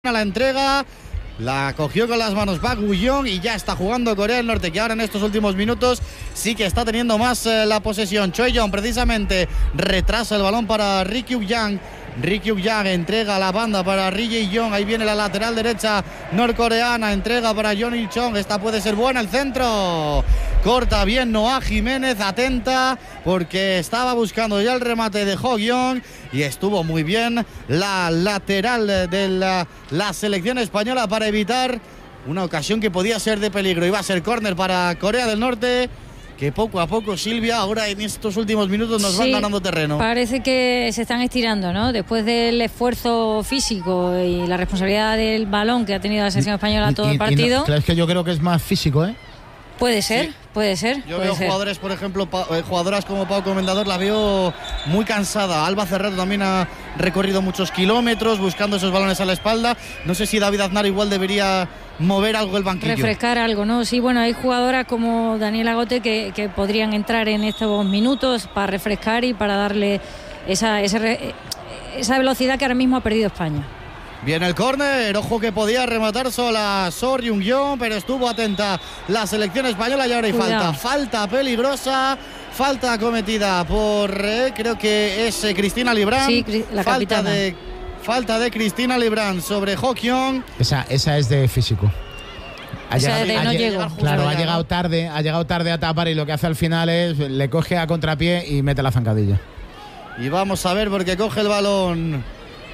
A la entrega, la cogió con las manos Park Woo-young y ya está jugando Corea del Norte, que ahora en estos últimos minutos sí que está teniendo más la posesión. Choi Young precisamente retrasa el balón para Ri Kyuk-yang. Ri Kyuk-yang entrega la banda para Ri Jae-young. Ahí viene la lateral derecha norcoreana, entrega para Jeon Il-chong. Esta puede ser buena, el centro corta bien Noah Jiménez, atenta porque estaba buscando ya el remate de Ho-yeong y estuvo muy bien la lateral de la selección española para evitar una ocasión que podía ser de peligro. Iba a ser córner para Corea del Norte, que poco a poco, Silvia, ahora en estos últimos minutos nos van ganando terreno. Parece que se están estirando, ¿no? Después del esfuerzo físico y la responsabilidad del balón que ha tenido la selección española todo el partido. Es que yo creo que es más físico, ¿eh? Puede ser, sí. Puede ser. Yo veo jugadores, por ejemplo, jugadoras como Pau Comendador, la veo muy cansada. Alba Cerrato también ha recorrido muchos kilómetros buscando esos balones a la espalda. No sé si David Aznar igual debería mover algo el banquillo. Refrescar algo, ¿no? Sí, bueno, hay jugadoras como Daniela Gote que podrían entrar en estos minutos para refrescar y para darle esa velocidad que ahora mismo ha perdido España. Viene el córner, ojo que podía rematar sola Sor Jung-yeon, pero estuvo atenta la selección española y ahora hay falta peligrosa, falta cometida por creo que es Cristina Librán. Sí, la capitana. Falta de Cristina Librán sobre Ho-yeong. Esa es de físico. Ha llegado tarde a tapar y lo que hace al final es le coge a contrapié y mete la zancadilla. Y vamos a ver porque coge el balón.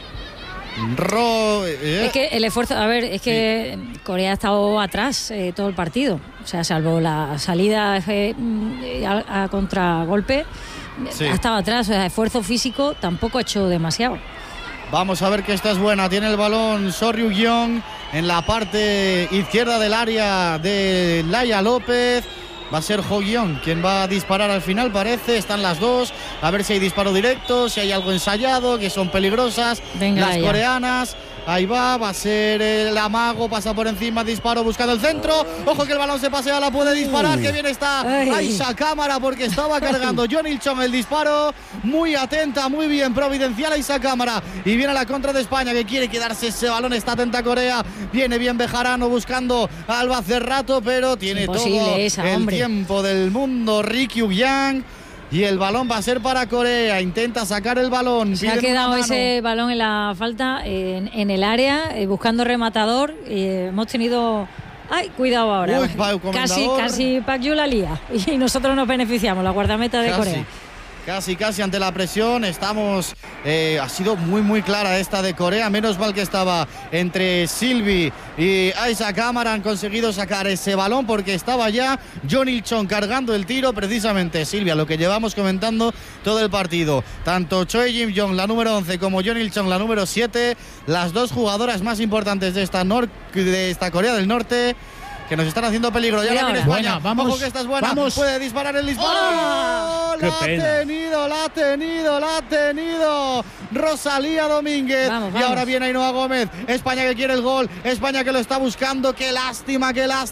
Es que el esfuerzo, es que Corea ha estado atrás todo el partido, o sea, salvo la salida a contragolpe, ha estado atrás, o sea, esfuerzo físico tampoco ha hecho demasiado. Vamos a ver que esta es buena, tiene el balón Sor Jung-yeon en la parte izquierda del área de Laia López. Va a ser Ho-yeong quien va a disparar al final, parece. Están las dos. A ver si hay disparo directo, si hay algo ensayado, que son peligrosas. Venga, las coreanas. Ahí va a ser el amago, pasa por encima, disparo buscando el centro. Ojo que el balón se pasea, la puede disparar. Que bien está Aisha Cámara porque estaba cargando Jeon Il-chong el disparo. Muy atenta, muy bien, providencial Aisha Cámara. Y viene a la contra de España que quiere quedarse ese balón. Está atenta Corea. Viene bien Bejarano buscando a Alba Cerrato, pero tiene todo el tiempo del mundo. Ri Kyuk-yang. Y el balón va a ser para Corea. Intenta sacar el balón. Se ha quedado ese balón en la falta, en el área, buscando rematador. Hemos tenido... ¡Ay, cuidado ahora! Casi Park Yu la lía. Y nosotros nos beneficiamos, la guardameta de Corea. Casi ante la presión. Estamos... ha sido muy clara esta de Corea. Menos mal que estaba entre Silvi y Aisha Cámara. Han conseguido sacar ese balón porque estaba ya Jeon Il-chong cargando el tiro. Precisamente, Silvia, lo que llevamos comentando todo el partido. Tanto Choi Jim-young, la número 11, como Jeon Il-chong, la número 7. Las dos jugadoras más importantes de esta Corea del Norte, que nos están haciendo peligro. Ya la viene España. Vamos. Ojo que esta es buena. Vamos. Puede disparar el disparo. ¡Oh! La ha tenido Rosalía Domínguez. Vamos. Y ahora viene Ainhoa Gómez. España que quiere el gol. España que lo está buscando. Qué lástima.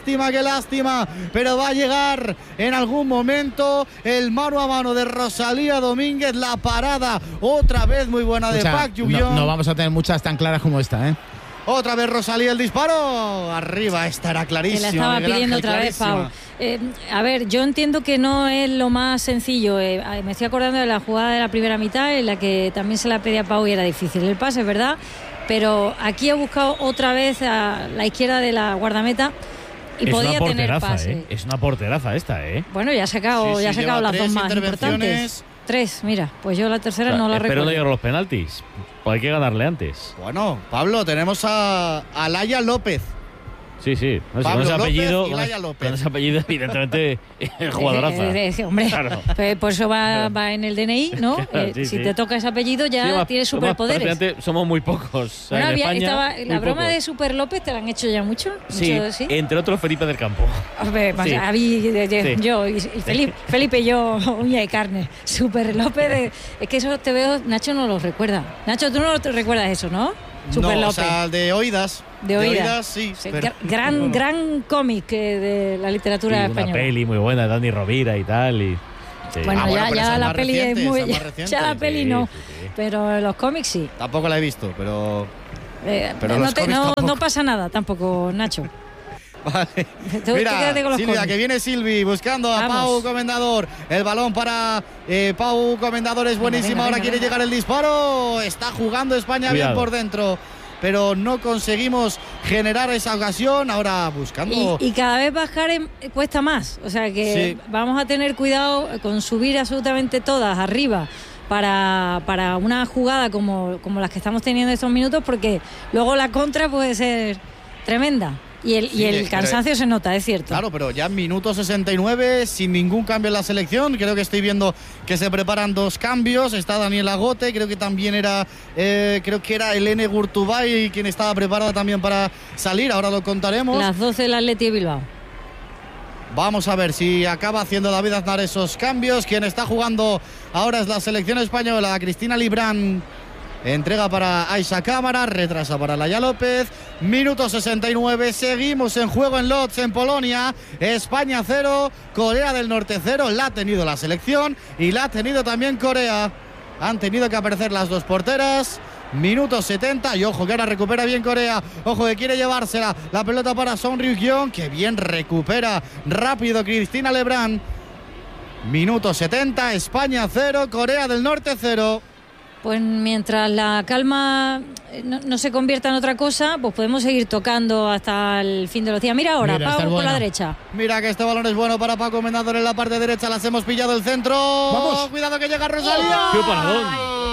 Pero va a llegar en algún momento el mano a mano de Rosalía Domínguez. La parada otra vez muy buena de Park Ju-yeong. No vamos a tener muchas tan claras como esta, ¿eh? Otra vez Rosalía el disparo. Arriba, esta era clarísima. Se la estaba pidiendo otra vez, Pau. Yo entiendo que no es lo más sencillo. Me estoy acordando de la jugada de la primera mitad en la que también se la pedía a Pau y era difícil el pase, es verdad. Pero aquí ha buscado otra vez a la izquierda de la guardameta y podía tener pase. Es una porteraza esta, ¿eh? Bueno, ya ha sacado las dos más importantes. 3, mira, pues yo la tercera no la recuerdo. Pero no llegaron los penaltis, pues hay que ganarle antes. Bueno, Pablo, tenemos a Laia López. Sí. Pablo con ese apellido, López. Con ese apellido, evidentemente, jugadoraza. Hombre, claro. Por eso va en el DNI, ¿no? Si te toca ese apellido ya tienes superpoderes. Somos muy pocos. Bueno, en España, la broma de Super López te la han hecho ya mucho. Sí, entre otros Felipe del Campo. Yo y Felipe y yo, uña de carne. Super López, es que eso te veo, Nacho no lo recuerda. Nacho, tú no te recuerdas eso, ¿no? Super López. O sea, de oídas. De oídas, sí. Pero, gran cómic de la literatura española. Una peli muy buena de Dani Rovira y tal. Bueno, ya la peli es muy... reciente. Ya la peli no, pero los cómics sí. Tampoco la he visto, pero... Pero no pasa nada tampoco, Nacho. Vale. Mira, Silvia, que viene Silvi buscando a Pau Comendador. El balón para Pau Comendador es buenísimo. Ahora quiere llegar el disparo. Está jugando España bien por dentro, pero no conseguimos generar esa ocasión. Ahora buscando. Y cada vez bajar cuesta más. O sea que vamos a tener cuidado con subir absolutamente todas arriba para una jugada como las que estamos teniendo estos minutos, porque luego la contra puede ser tremenda. Y el cansancio se nota, es cierto. Claro, pero ya en minuto 69, sin ningún cambio en la selección. Creo que estoy viendo que se preparan 2 cambios. Está Daniel Agote, creo que también era Elene Gurtubay quien estaba preparada también para salir. Ahora lo contaremos. Las 12 del Athletic Bilbao. Vamos a ver si acaba haciendo David Aznar esos cambios. Quien está jugando ahora es la selección española. Cristina Librán entrega para Aixa Cámara, retrasa para Laia López. Minuto 69, seguimos en juego en Lodz, en Polonia. España 0, Corea del Norte 0. La ha tenido la selección y la ha tenido también Corea. Han tenido que aparecer las 2 porteras. Minuto 70 y ojo que ahora recupera bien Corea. Ojo que quiere llevársela. La pelota para Son Ryuk-yeon, que bien recupera rápido Cristina Lebrán. Minuto 70, España 0, Corea del Norte 0. Pues mientras la calma no se convierta en otra cosa, pues podemos seguir tocando hasta el fin de los días. Mira ahora, Pau por la derecha. Mira que este balón es bueno para Pau Comendador en la parte derecha. Las hemos pillado el centro. ¡Vamos! Cuidado que llega Rosalía. ¡Qué paradón!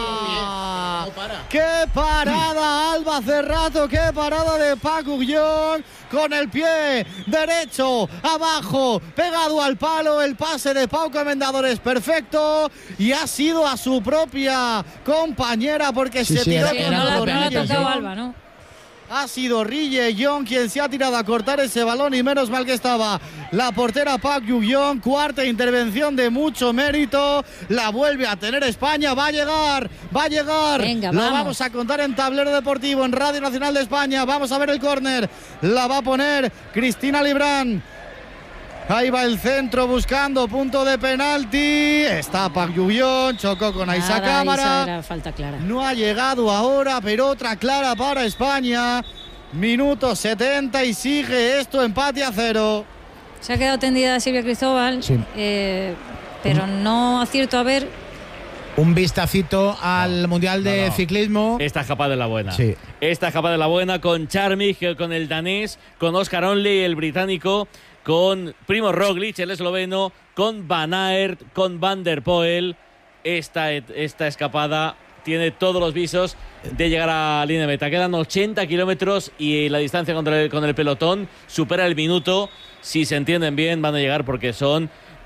¡Qué parada, Alba Cerrato! ¡Qué parada de Park Uk-yeong! Con el pie derecho, abajo, pegado al palo. El pase de Pau Comendador es perfecto. Y ha sido a su propia compañera porque se tiró con no la ha tocado Alba, ¿no? Ha sido Ryuk-yeon quien se ha tirado a cortar ese balón y menos mal que estaba la portera Park Uk-yeong. Cuarta intervención de mucho mérito. La vuelve a tener España. Va a llegar. Venga, lo vamos a contar en Tablero Deportivo, en Radio Nacional de España. Vamos a ver el córner. La va a poner Cristina Librán. Ahí va el centro buscando punto de penalti. Está Park Uk-yeong, chocó con Aixa Cámara. Era falta clara. No ha llegado ahora, pero otra clara para España. Minuto 70 y sigue esto, empate a 0. Se ha quedado tendida Silvia Cristóbal, pero no acierto a ver. Un vistacito al Mundial de Ciclismo. Esta escapada de la buena. Sí. Esta escapada de la buena con Charmig, con el danés, con Oscar Onley, el británico, con Primo Roglic, el esloveno, con Van Aert, con Van der Poel. Esta escapada tiene todos los visos de llegar a línea de meta. Quedan 80 kilómetros y la distancia con el pelotón supera el minuto. Si se entienden bien, van a llegar porque son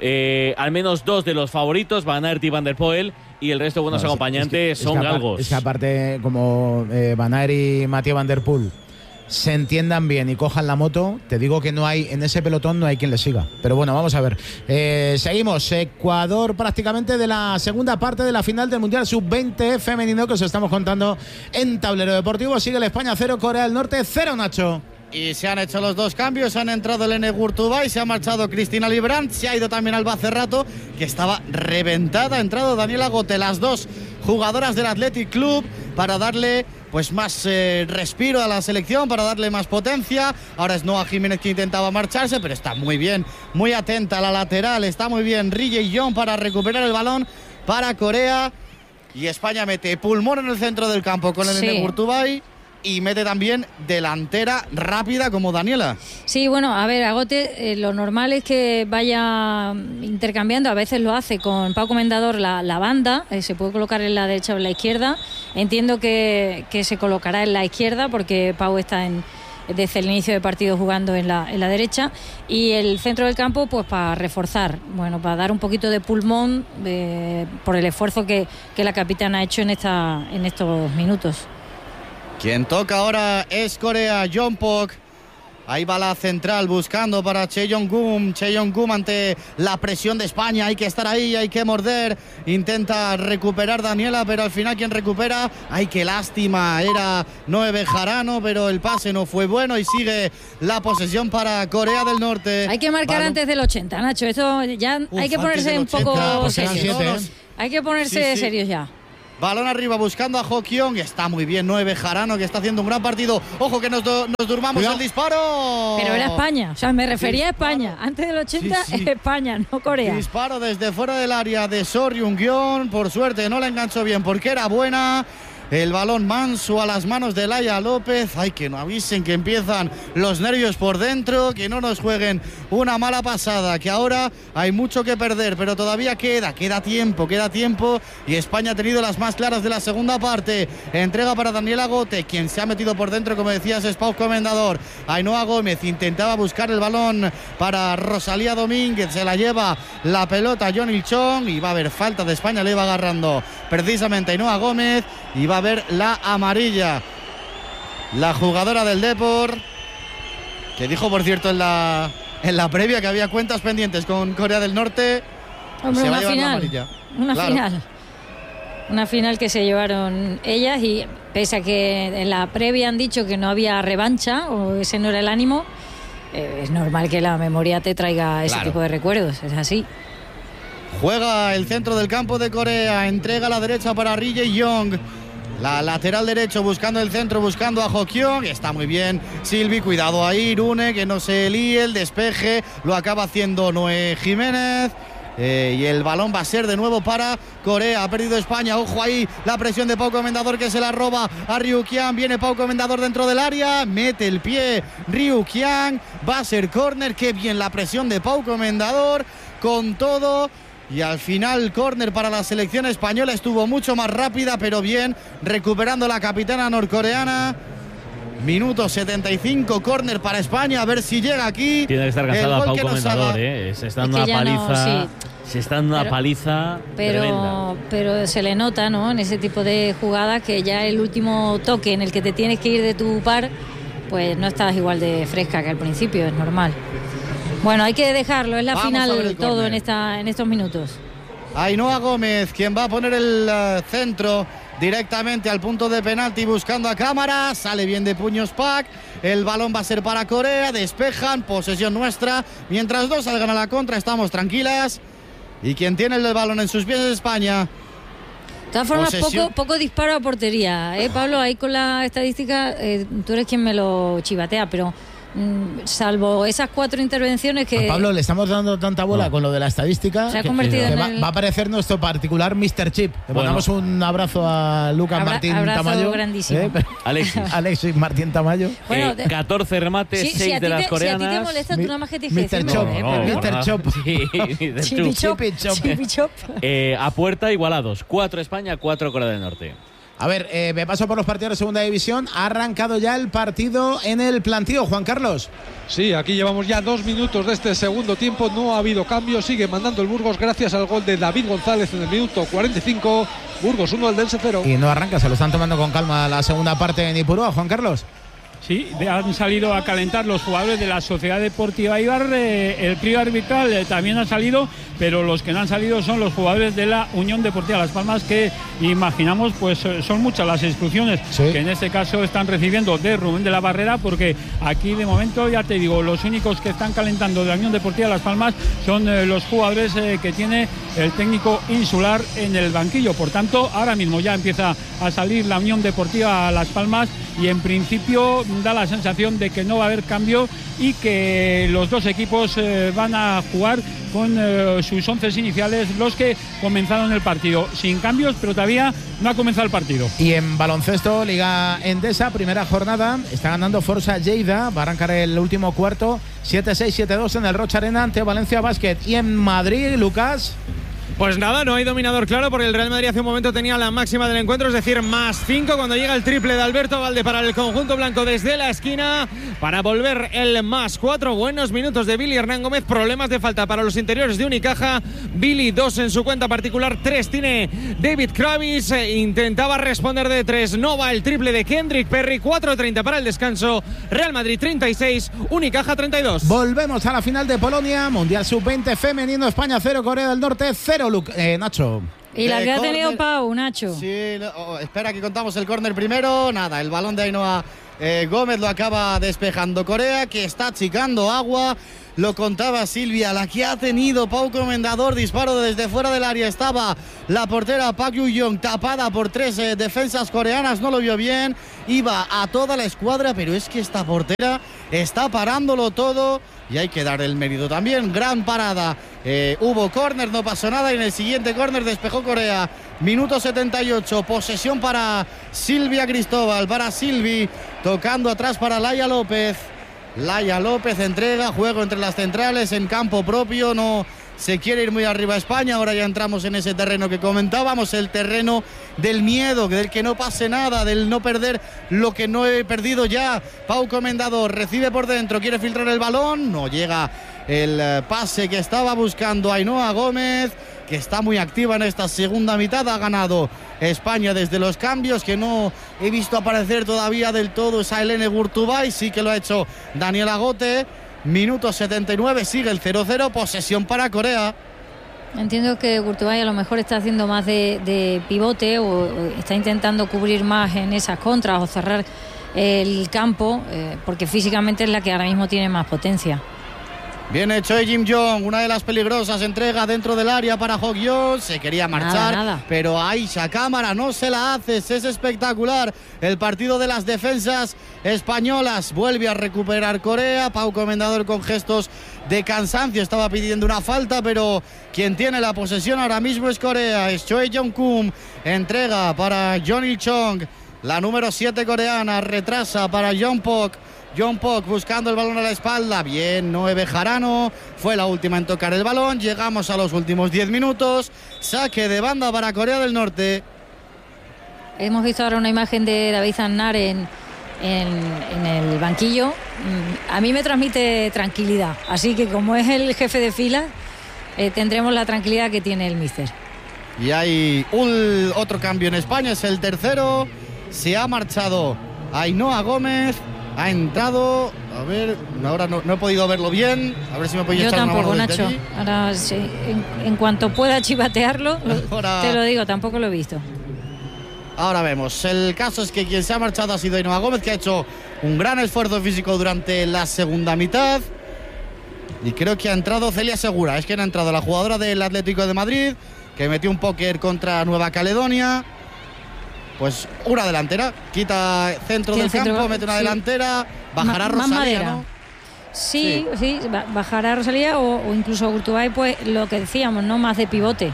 al menos 2 de los favoritos, Van Aert y Van der Poel, y el resto de buenos acompañantes son galgos. Es que aparte, como Van Aert y Mathieu Van der Poel se entiendan bien y cojan la moto, te digo que no hay en ese pelotón, no hay quien le siga. Pero bueno, vamos a ver. Seguimos. Ecuador prácticamente de la segunda parte de la final del Mundial Sub-20 femenino que os estamos contando en Tablero Deportivo. Sigue el España 0, Corea del Norte 0, Nacho. Y se han hecho los 2 cambios. Han entrado Elene Gurtubay, se ha marchado Cristina Librán, se ha ido también Alba Cerrato, que estaba reventada. Ha entrado Daniela Agote, las 2 jugadoras del Athletic Club, para darle pues más respiro a la selección, para darle más potencia. Ahora es Noa Jiménez que intentaba marcharse, pero está muy bien, muy atenta a la lateral. Está muy bien Ryuk-yeon para recuperar el balón para Corea. Y España mete pulmón en el centro del campo con Elene Gurtubay. Y mete también delantera rápida como Daniela. Sí, bueno, a ver, Agote, lo normal es que vaya intercambiando. A veces lo hace con Pau Comendador la banda. Se puede colocar en la derecha o en la izquierda. Entiendo que se colocará en la izquierda porque Pau está desde el inicio del partido jugando en la derecha. Y el centro del campo, pues para reforzar, bueno, para dar un poquito de pulmón por el esfuerzo que la capitana ha hecho en estos minutos. Quien toca ahora es Corea, Jeonpok. Ahí va la central buscando para Che Jong-gum. Che Jong-gum ante la presión de España. Hay que estar ahí, hay que morder. Intenta recuperar Daniela, pero al final quien recupera, ¡ay, qué lástima! Era Noé Bejarano, pero el pase no fue bueno y sigue la posesión para Corea del Norte. Hay que marcar antes del 80, Nacho. Esto ya hay que ponerse un poco serios. Hay que ponerse serios ya. Balón arriba buscando a Hokyong. Está muy bien Noé Bejarano, que está haciendo un gran partido. Ojo que nos durmamos el disparo. Pero era España, o sea, me refería a España. Antes del 80 es España, no Corea. Disparo desde fuera del área de Seo Ryung-yeon. Por suerte no la enganchó bien porque era buena. El balón manso a las manos de Laia López. Ay, que no avisen que empiezan los nervios por dentro, que no nos jueguen una mala pasada, que ahora hay mucho que perder, pero todavía queda tiempo, y España ha tenido las más claras de la segunda parte. Entrega para Daniela Gote, quien se ha metido por dentro, como decías, es Pau Comendador. Ainhoa Gómez intentaba buscar el balón para Rosalía Domínguez, se la lleva la pelota John Il-chong y va a haber falta de España, le iba agarrando precisamente Ainhoa Gómez y va a haber la amarilla. La jugadora del Depor, que dijo, por cierto, en la previa que había cuentas pendientes con Corea del Norte. Hombre, se va una a llevar final, la amarilla. Una final que se llevaron ellas, y pese a que en la previa han dicho que no había revancha, o ese no era el ánimo, es normal que la memoria te traiga ese tipo de recuerdos, es así. Juega el centro del campo de Corea, entrega a la derecha para Ri Jae-yong. La lateral derecho buscando el centro, buscando a Hokyong. Está muy bien Silvi, cuidado ahí, Rune, que no se líe. El despeje lo acaba haciendo Noé Jiménez. Y el balón va a ser de nuevo para Corea. Ha perdido España, ojo ahí, la presión de Pau Comendador, que se la roba a Ryu Kiang. Viene Pau Comendador dentro del área, mete el pie Ryu Kiang, va a ser córner. Qué bien la presión de Pau Comendador, con todo. Y al final córner para la selección española. Estuvo mucho más rápida, pero bien, recuperando la capitana norcoreana. Minuto 75, córner para España, a ver si llega aquí. Tiene que estar cansada Pau Comendador, se está dando una paliza. Se está dando una paliza tremenda. Pero se le nota, ¿no?, en ese tipo de jugadas, que ya el último toque en el que te tienes que ir de tu par, pues no estás igual de fresca que al principio, es normal. Bueno, hay que dejarlo, es la final todo en estos minutos. Ainhoa Gómez, quien va a poner el centro directamente al punto de penalti, buscando a cámara. Sale bien de puños Pak. El balón va a ser para Corea. Despejan, posesión nuestra. Mientras dos salgan a la contra, estamos tranquilas. Y quien tiene el balón en sus pies es España. De todas formas, poco disparo a portería, Pablo. Ahí con la estadística, tú eres quien me lo chivatea, pero salvo esas 4 intervenciones que... A Pablo le estamos dando tanta bola con lo de la estadística, se ha convertido en va a aparecer nuestro particular Mr. Chip. Le mandamos un abrazo a Lucas Martín Tamayo. Grandísimo. Alexis Martín Tamayo. 14 remates, 6 de las coreanas. Si a ti te molesta, tú nada más que tienes que Mr. Chop. Chipi Chop. A puerta igualados. 4 España, 4 Corea del Norte. A ver, me paso por los partidos de segunda división. Ha arrancado ya el partido en el plantío, Juan Carlos. Sí, aquí llevamos ya 2 minutos de este segundo tiempo. No ha habido cambio. Sigue mandando el Burgos gracias al gol de David González en el minuto 45. Burgos 1, Eldense 0. Y no arranca, se lo están tomando con calma la segunda parte en Ipurúa, Juan Carlos. Sí, han salido a calentar los jugadores de la Sociedad Deportiva Eibar. El trío arbitral también ha salido, pero los que no han salido son los jugadores de la Unión Deportiva Las Palmas, que imaginamos pues son muchas las instrucciones que en este caso están recibiendo de Rubén de la Barrera, porque aquí de momento, ya te digo, los únicos que están calentando de la Unión Deportiva Las Palmas son los jugadores que tiene el técnico insular en el banquillo. Por tanto, ahora mismo ya empieza a salir la Unión Deportiva Las Palmas y en principio da la sensación de que no va a haber cambio y que los dos equipos van a jugar con sus 11 iniciales, los que comenzaron el partido, sin cambios, pero todavía no ha comenzado el partido. Y en baloncesto, Liga Endesa, primera jornada, está ganando Forza Lleida, va a arrancar el último cuarto, 7-6, 7-2 en el Rocha Arena ante Valencia Basket. Y en Madrid, Lucas... Pues nada, no hay dominador claro, porque el Real Madrid hace un momento tenía la máxima del encuentro, es decir, +5 cuando llega el triple de Alberto Valde para el conjunto blanco desde la esquina para volver el +4. Buenos minutos de Billy Hernán Gómez, problemas de falta para los interiores de Unicaja. Billy 2 en su cuenta particular, 3 tiene David Kravis, intentaba responder de 3, no va el triple de Kendrick Perry. 4:30 para el descanso, Real Madrid 36, Unicaja 32. Volvemos a la final de Polonia, Mundial Sub-20 femenino, España 0, Corea del Norte 0. Nacho. Y la que ha tenido Pau, Nacho. Sí, espera que contamos el córner primero. Nada, el balón de Ainhoa Gómez lo acaba despejando. Corea, que está achicando agua. Lo contaba Silvia, la que ha tenido Pau Comendador. Disparo desde fuera del área. Estaba la portera Park Yu-young tapada por 3 defensas coreanas. No lo vio bien. Iba a toda la escuadra, pero es que esta portera está parándolo todo. Y hay que dar el mérito también. Gran parada. Hubo córner, no pasó nada. Y en el siguiente córner despejó Corea. Minuto 78. Posesión para Silvia Cristóbal. Para Silvi. Tocando atrás para Laia López. Laia López entrega. Juego entre las centrales en campo propio. No se quiere ir muy arriba España. Ahora ya entramos en ese terreno que comentábamos. El terreno del miedo, del que no pase nada, del no perder lo que no he perdido ya. Pau Comendador recibe por dentro, quiere filtrar el balón, no llega el pase que estaba buscando Ainhoa Gómez, que está muy activa en esta segunda mitad. Ha ganado España desde los cambios, que no he visto aparecer todavía del todo esa Helene Gurtubay. Sí que lo ha hecho Daniela Gote. Minuto 79, sigue el 0-0, posesión para Corea. Entiendo que Gurtubay a lo mejor está haciendo más de pivote o está intentando cubrir más en esas contras o cerrar el campo, porque físicamente es la que ahora mismo tiene más potencia. Viene Choi Jim-jong, una de las peligrosas, entrega dentro del área para Hok-yeon, se quería marchar, nada. Pero Aisha Cámara no se la hace, es espectacular el partido de las defensas españolas. Vuelve a recuperar Corea, Pau Comendador con gestos de cansancio, estaba pidiendo una falta, pero quien tiene la posesión ahora mismo es Corea, es Choi Jong-kum, entrega para Jeon Il-chong, la número 7 coreana, retrasa para Jongpok. Jongpok buscando el balón a la espalda. Bien, Noé Bejarano fue la última en tocar el balón. Llegamos a los últimos 10 minutos. Saque de banda para Corea del Norte. Hemos visto ahora una imagen de David Aznar en el banquillo. A mí me transmite tranquilidad. Así que como es el jefe de fila, tendremos la tranquilidad que tiene el míster. Y hay otro cambio en España. Es el tercero. Se ha marchado Ainhoa Gómez. Ha entrado, a ver, ahora no he podido verlo bien, a ver si me podéis echar una mano. Yo tampoco, Nacho. Ahora sí, en cuanto pueda chivatearlo, te lo digo, tampoco lo he visto. Ahora vemos. El caso es que quien se ha marchado ha sido Ainhoa Gómez, que ha hecho un gran esfuerzo físico durante la segunda mitad. Y creo que ha entrado Celia Segura. Es que ha entrado la jugadora del Atlético de Madrid, que metió un póker contra Nueva Caledonia. Pues una delantera, quita centro del campo, mete una delantera, bajará Rosalía, ¿no? Sí, bajará Rosalía o incluso Gurtubay, pues lo que decíamos, ¿no? Más de pivote.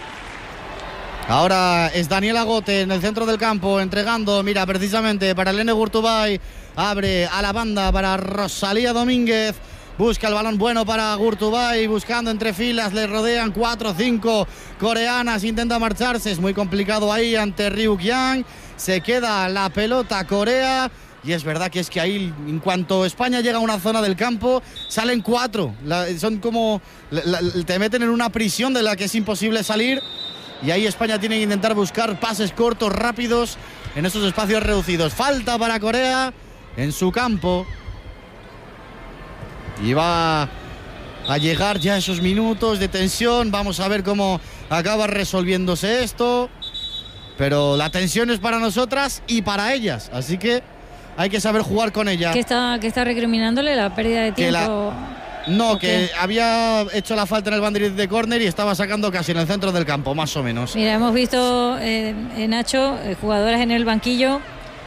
Ahora es Daniela Gote en el centro del campo, entregando, mira, precisamente para Helene Gurtubay, abre a la banda para Rosalía Domínguez. Busca el balón bueno para Gurtubay, buscando entre filas, le rodean 4 o 5 coreanas, intenta marcharse, es muy complicado ahí ante Ryuk Yang, se queda la pelota Corea, y es verdad que es que ahí, en cuanto España llega a una zona del campo, salen 4, son como, te meten en una prisión de la que es imposible salir, y ahí España tiene que intentar buscar pases cortos, rápidos, en esos espacios reducidos. Falta para Corea en su campo. Y va a llegar ya esos minutos de tensión. Vamos a ver cómo acaba resolviéndose esto. Pero la tensión es para nosotras y para ellas. Así que hay que saber jugar con ella. ¿Qué está recriminándole? ¿La pérdida de tiempo? Que había hecho la falta en el banderín de córner y estaba sacando casi en el centro del campo, más o menos. Mira, hemos visto, Nacho, jugadoras en el banquillo.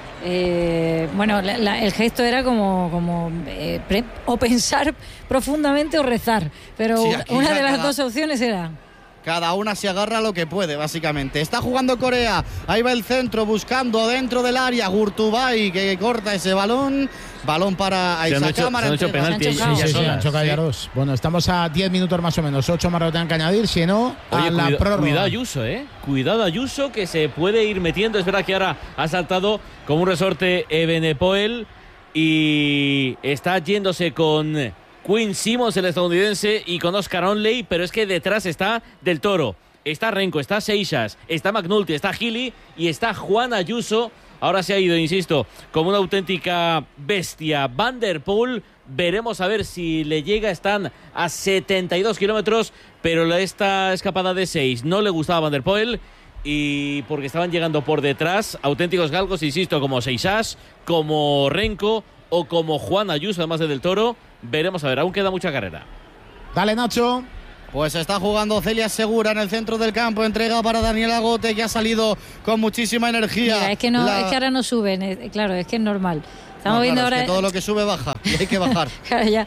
El gesto era como o pensar profundamente o rezar, pero sí, una de las dos opciones era. Cada una se agarra a lo que puede, básicamente. Está jugando Corea, ahí va el centro, buscando dentro del área Gurtubay, que corta ese balón para Aisha Cámara. Se han hecho penalti. Sí. Bueno, estamos a 10 minutos más o menos, 8 más lo tengan que añadir, si no, a la prórroga. Cuidado Ayuso, cuidado Ayuso, que se puede ir metiendo. Es verdad que ahora ha saltado como un resorte Ebenepoel y está yéndose con Quinn Simmons, el estadounidense, y con Oscar Onley, pero es que detrás está Del Toro, está Renko, está Seixas, está McNulty, está Gili y está Juan Ayuso. Ahora se ha ido, insisto, como una auténtica bestia Van der Poel. Veremos a ver si le llega. Están a 72 kilómetros, pero esta escapada de 6 no le gustaba a Van der Poel y porque estaban llegando por detrás auténticos galgos, insisto, como Seixas, como Renko o como Juan Ayuso, además de Del Toro. Veremos, a ver, aún queda mucha carrera. Dale, Nacho. Pues está jugando Celia Segura en el centro del campo. Entrega para Daniel Agote, que ha salido con muchísima energía. Mira, es que ahora no suben, claro, es que es normal. Estamos viendo ahora. Es que todo lo que sube baja y hay que bajar. Claro, ya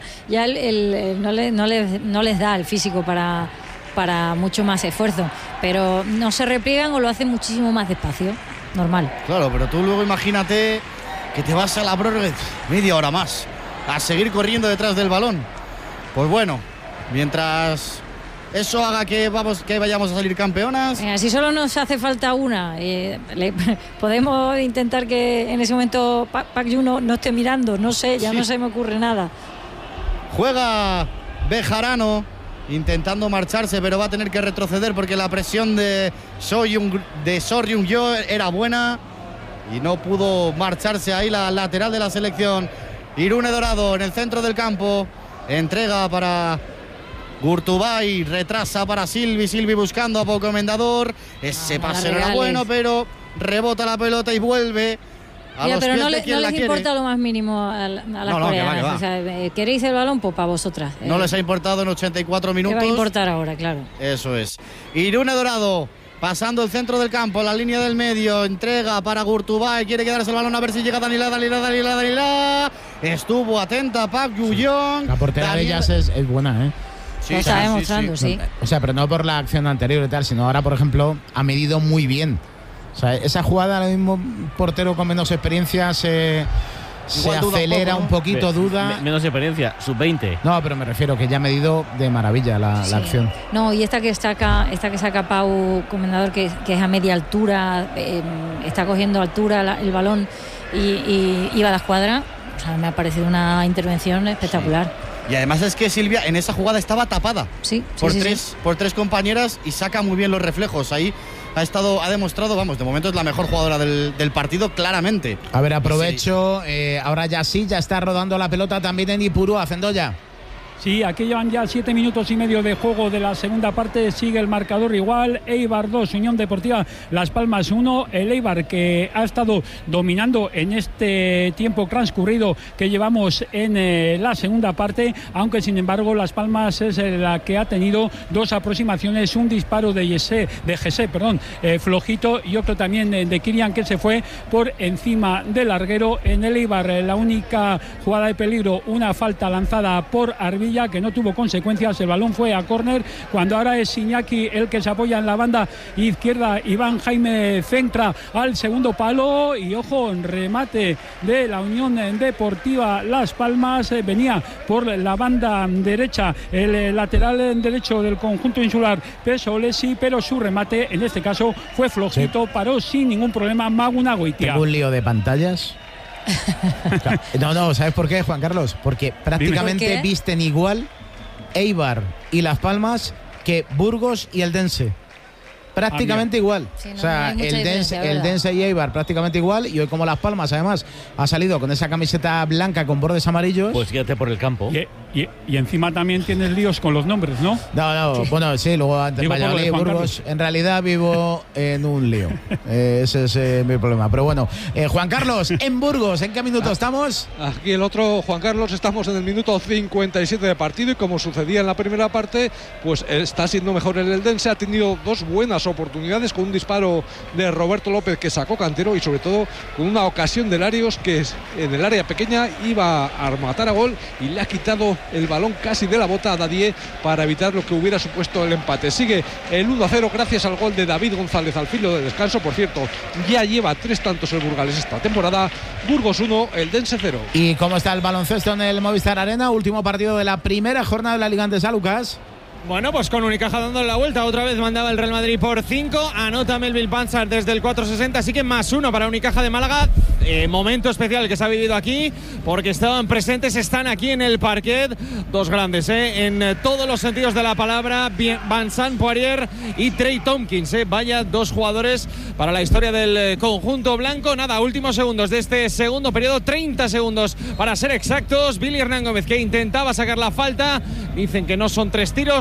no les da el físico para mucho más esfuerzo, pero no se repliegan o lo hacen muchísimo más despacio, normal. Claro, pero tú luego imagínate que te vas a la prórroga media hora más a seguir corriendo detrás del balón. Pues bueno, mientras eso haga que vayamos a salir campeonas. Si solo nos hace falta una, podemos intentar que en ese momento Park Ju-no no esté mirando, no sé, ya sí. No se me ocurre nada. Juega Bejarano intentando marcharse, pero va a tener que retroceder porque la presión de Seo Ryung-yo era buena y no pudo marcharse ahí la lateral de la selección. Irune Dorado en el centro del campo, entrega para Gurtubay, retrasa para Silvi buscando a Pau Comendador. Ese pase no era bueno, pero rebota la pelota y vuelve a los pero pies no de quien la les quiere. importa lo más mínimo a las coreanas. Que va. O sea, ¿queréis el balón? Pues para vosotras. No les ha importado en 84 minutos. ¿Qué va a importar ahora? Claro. Eso es. Irune Dorado pasando el centro del campo, la línea del medio, entrega para Gurtubay, quiere quedarse el balón a ver si llega Danila. Estuvo atenta Park Ju-yeong. La portera de ellas es buena, ¿eh? Sí, lo está demostrando, sí. O sea, pero no por la acción anterior y tal, sino ahora, por ejemplo, ha medido muy bien. O sea, esa jugada, el mismo portero con menos experiencia se acelera un poquito, duda. Menos experiencia, sub-20. No, pero me refiero que ya ha medido de maravilla la acción. No, y esta que saca Pau Comendador, que es a media altura, está cogiendo altura el balón y va a la escuadra. O sea, me ha pareciado una intervención espectacular. Sí. Y además es que Silvia en esa jugada estaba tapada por tres compañeras y saca muy bien los reflejos. Ahí ha demostrado, de momento es la mejor jugadora del partido, claramente. A ver, aprovecho, ahora ya está rodando la pelota también en Ipurúa, Zendoya. Sí, aquí llevan ya 7 minutos y medio de juego de la segunda parte. Sigue el marcador igual. Eibar 2, Unión Deportiva Las Palmas 1. El Eibar que ha estado dominando en este tiempo transcurrido que llevamos en la segunda parte, aunque sin embargo Las Palmas es la que ha tenido dos aproximaciones, un disparo de Gessé, flojito, y otro también de Kirian, que se fue por encima del larguero. En el Eibar la única jugada de peligro, una falta lanzada por Arbi, que no tuvo consecuencias. El balón fue a córner, cuando ahora es Iñaki el que se apoya en la banda izquierda. Iván Jaime centra al segundo palo y ojo, remate de la Unión Deportiva Las Palmas. Venía por la banda derecha el lateral derecho del conjunto insular, Pesolesi, pero su remate en este caso fue flojito, paró sin ningún problema Magunagoitia. Tengo un lío de pantallas. No, ¿sabes por qué, Juan Carlos? Porque prácticamente visten igual Eibar y Las Palmas que Burgos y Eldense. Prácticamente igual. Sí, o sea, Eldense y Eibar prácticamente igual. Y hoy, como Las Palmas, además, ha salido con esa camiseta blanca con bordes amarillos. Pues fíjate por el campo. Y encima también tienes líos con los nombres, ¿no? No, bueno, sí, luego antes Valladolid y Burgos. En realidad vivo en un lío. Ese es mi problema. Pero bueno, Juan Carlos, en Burgos, ¿en qué minuto estamos? Aquí el otro, Juan Carlos, estamos en el minuto 57 de partido y como sucedía en la primera parte, pues está siendo mejor el Eldense. Ha tenido dos buenas oportunidades, con un disparo de Roberto López que sacó Cantero y sobre todo con una ocasión de Larios que en el área pequeña iba a matar a gol y le ha quitado el balón casi de la bota a Dadié para evitar lo que hubiera supuesto el empate. Sigue el 1-0 gracias al gol de David González al filo de descanso. Por cierto, ya lleva 3 tantos el Burgales esta temporada. Burgos 1, Eldense 0. ¿Y cómo está el baloncesto en el Movistar Arena? Último partido de la primera jornada de la Liga Andesa, Lucas. Bueno, pues con Unicaja dándole la vuelta, otra vez mandaba el Real Madrid por 5, anota Melville Panzar desde el 4.60, así que +1 para Unicaja de Málaga. Momento especial que se ha vivido aquí, porque estaban presentes, están aquí en el parquet, dos grandes, en todos los sentidos de la palabra, Vincent Poirier y Trey Tompkins, vaya dos jugadores para la historia del conjunto blanco. Nada, últimos segundos de este segundo periodo, 30 segundos para ser exactos. Billy Hernán Gómez, que intentaba sacar la falta, dicen que no son 3 tiros,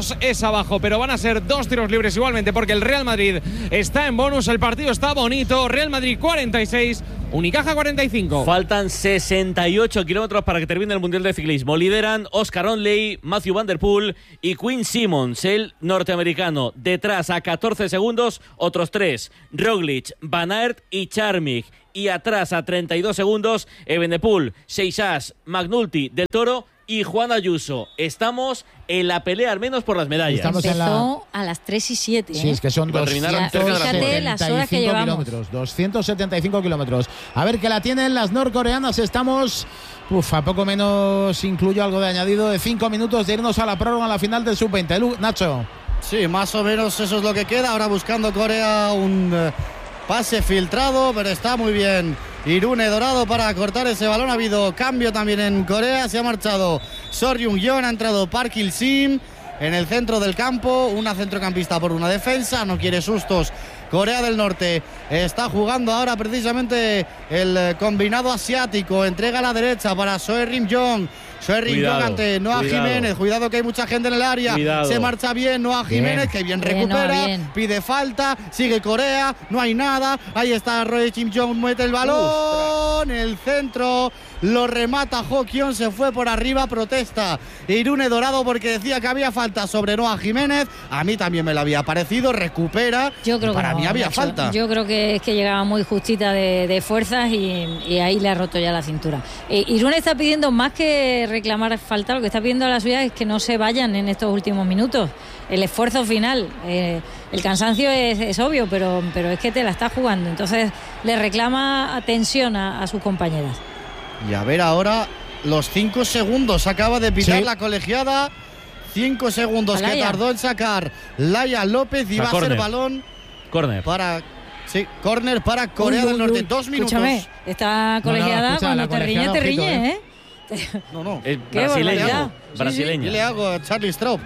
puntos es abajo, pero van a ser 2 tiros libres igualmente porque el Real Madrid está en bonus, el partido está bonito. Real Madrid 46, Unicaja 45. Faltan 68 kilómetros para que termine el Mundial de Ciclismo. Lideran Oscar Onley, Matthew Van Der Poel y Quinn Simmons, el norteamericano. Detrás a 14 segundos, otros 3, Roglic, Van Aert y Charmig. Y atrás a 32 segundos, Evenepoel, Seixas, McNulty, Del Toro y Juan Ayuso. Estamos en la pelea al menos por las medallas. Empezó a las 3:07. Sí, es que son 275 kilómetros. 275 kilómetros. A ver que la tienen las norcoreanas. Estamos, a poco menos, incluyo algo de añadido, de 5 minutos de irnos a la prórroga en la final del Sub-20. Nacho. Sí, más o menos eso es lo que queda. Ahora buscando Corea un pase filtrado, pero está muy bien Irune Dorado para cortar ese balón. Ha habido cambio también en Corea. Se ha marchado Sor Jung-yeon, ha entrado Park Il-sim en el centro del campo. Una centrocampista por una defensa. No quiere sustos Corea del Norte. Está jugando ahora precisamente el combinado asiático. Entrega a la derecha para Soe Rim-jong. Soe Rim-jong ante Noah Jiménez. Cuidado que hay mucha gente en el área. Se marcha bien Noah Jiménez, que bien recupera. Pide falta. Sigue Corea. No hay nada. Ahí está Roy Kim-jong. Mete el balón. El centro. Lo remata Ho-kyon. Se fue por arriba. Protesta Irune Dorado porque decía que había falta sobre Noah Jiménez. A mí también me lo había parecido. Recupera. Yo creo para mí había falta. Yo creo que es que llegaba muy justita de fuerzas y ahí le ha roto ya la cintura. Irune está pidiendo más que reclamar falta. Lo que está pidiendo a la suya es que no se vayan en estos últimos minutos. El esfuerzo final, el cansancio es obvio, pero es que te la está jugando. Entonces le reclama atención a sus compañeras. Y a ver ahora los 5 segundos. Acaba de pitar la colegiada. 5 segundos que tardó en sacar Laia López y va a ser balón. Córner. Córner para Corea del Norte. 2 minutos. Escúchame, esta colegiada cuando te riñe, te riñe, ¿eh? No. Es brasileño. Brasileño. ¿Qué le hago a Charlie Straub?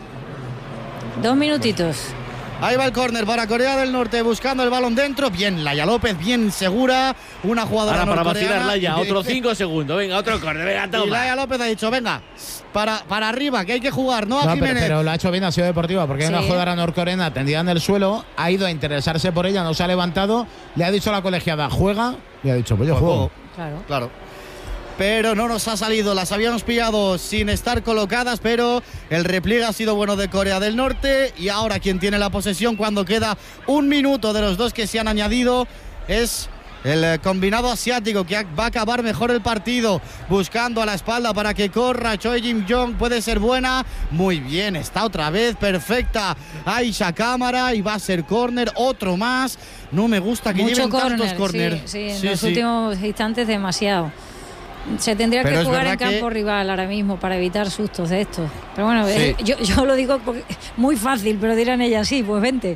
2 minutitos. Ahí va el córner para Corea del Norte buscando el balón dentro. Bien, Laia López, bien segura. Una jugadora para norcoreana. vacilar Laia, otros 5 segundos. Venga, otro córner, venga, toma. Y Laia López ha dicho, venga, para arriba, que hay que jugar, ¿no? A Jiménez. Pero lo ha hecho bien, ha sido deportiva, porque hay una jugadora norcoreana tendida en el suelo, ha ido a interesarse por ella, no se ha levantado, le ha dicho a la colegiada, juega, y ha dicho, pues yo juego. Claro. Pero no nos ha salido, las habíamos pillado sin estar colocadas, pero el repliegue ha sido bueno de Corea del Norte y ahora quien tiene la posesión cuando queda 1 minuto de los 2 que se han añadido es el combinado asiático, que va a acabar mejor el partido, buscando a la espalda para que corra. Choi Jim-jong puede ser buena, muy bien, está otra vez perfecta Aisha Cámara y va a ser córner, otro más. No me gusta que lleven tantos córner. Sí, en los últimos instantes demasiado. Se tendría que jugar en campo rival ahora mismo para evitar sustos de estos. Pero bueno, yo lo digo porque muy fácil, pero dirán ellas, sí, pues vente.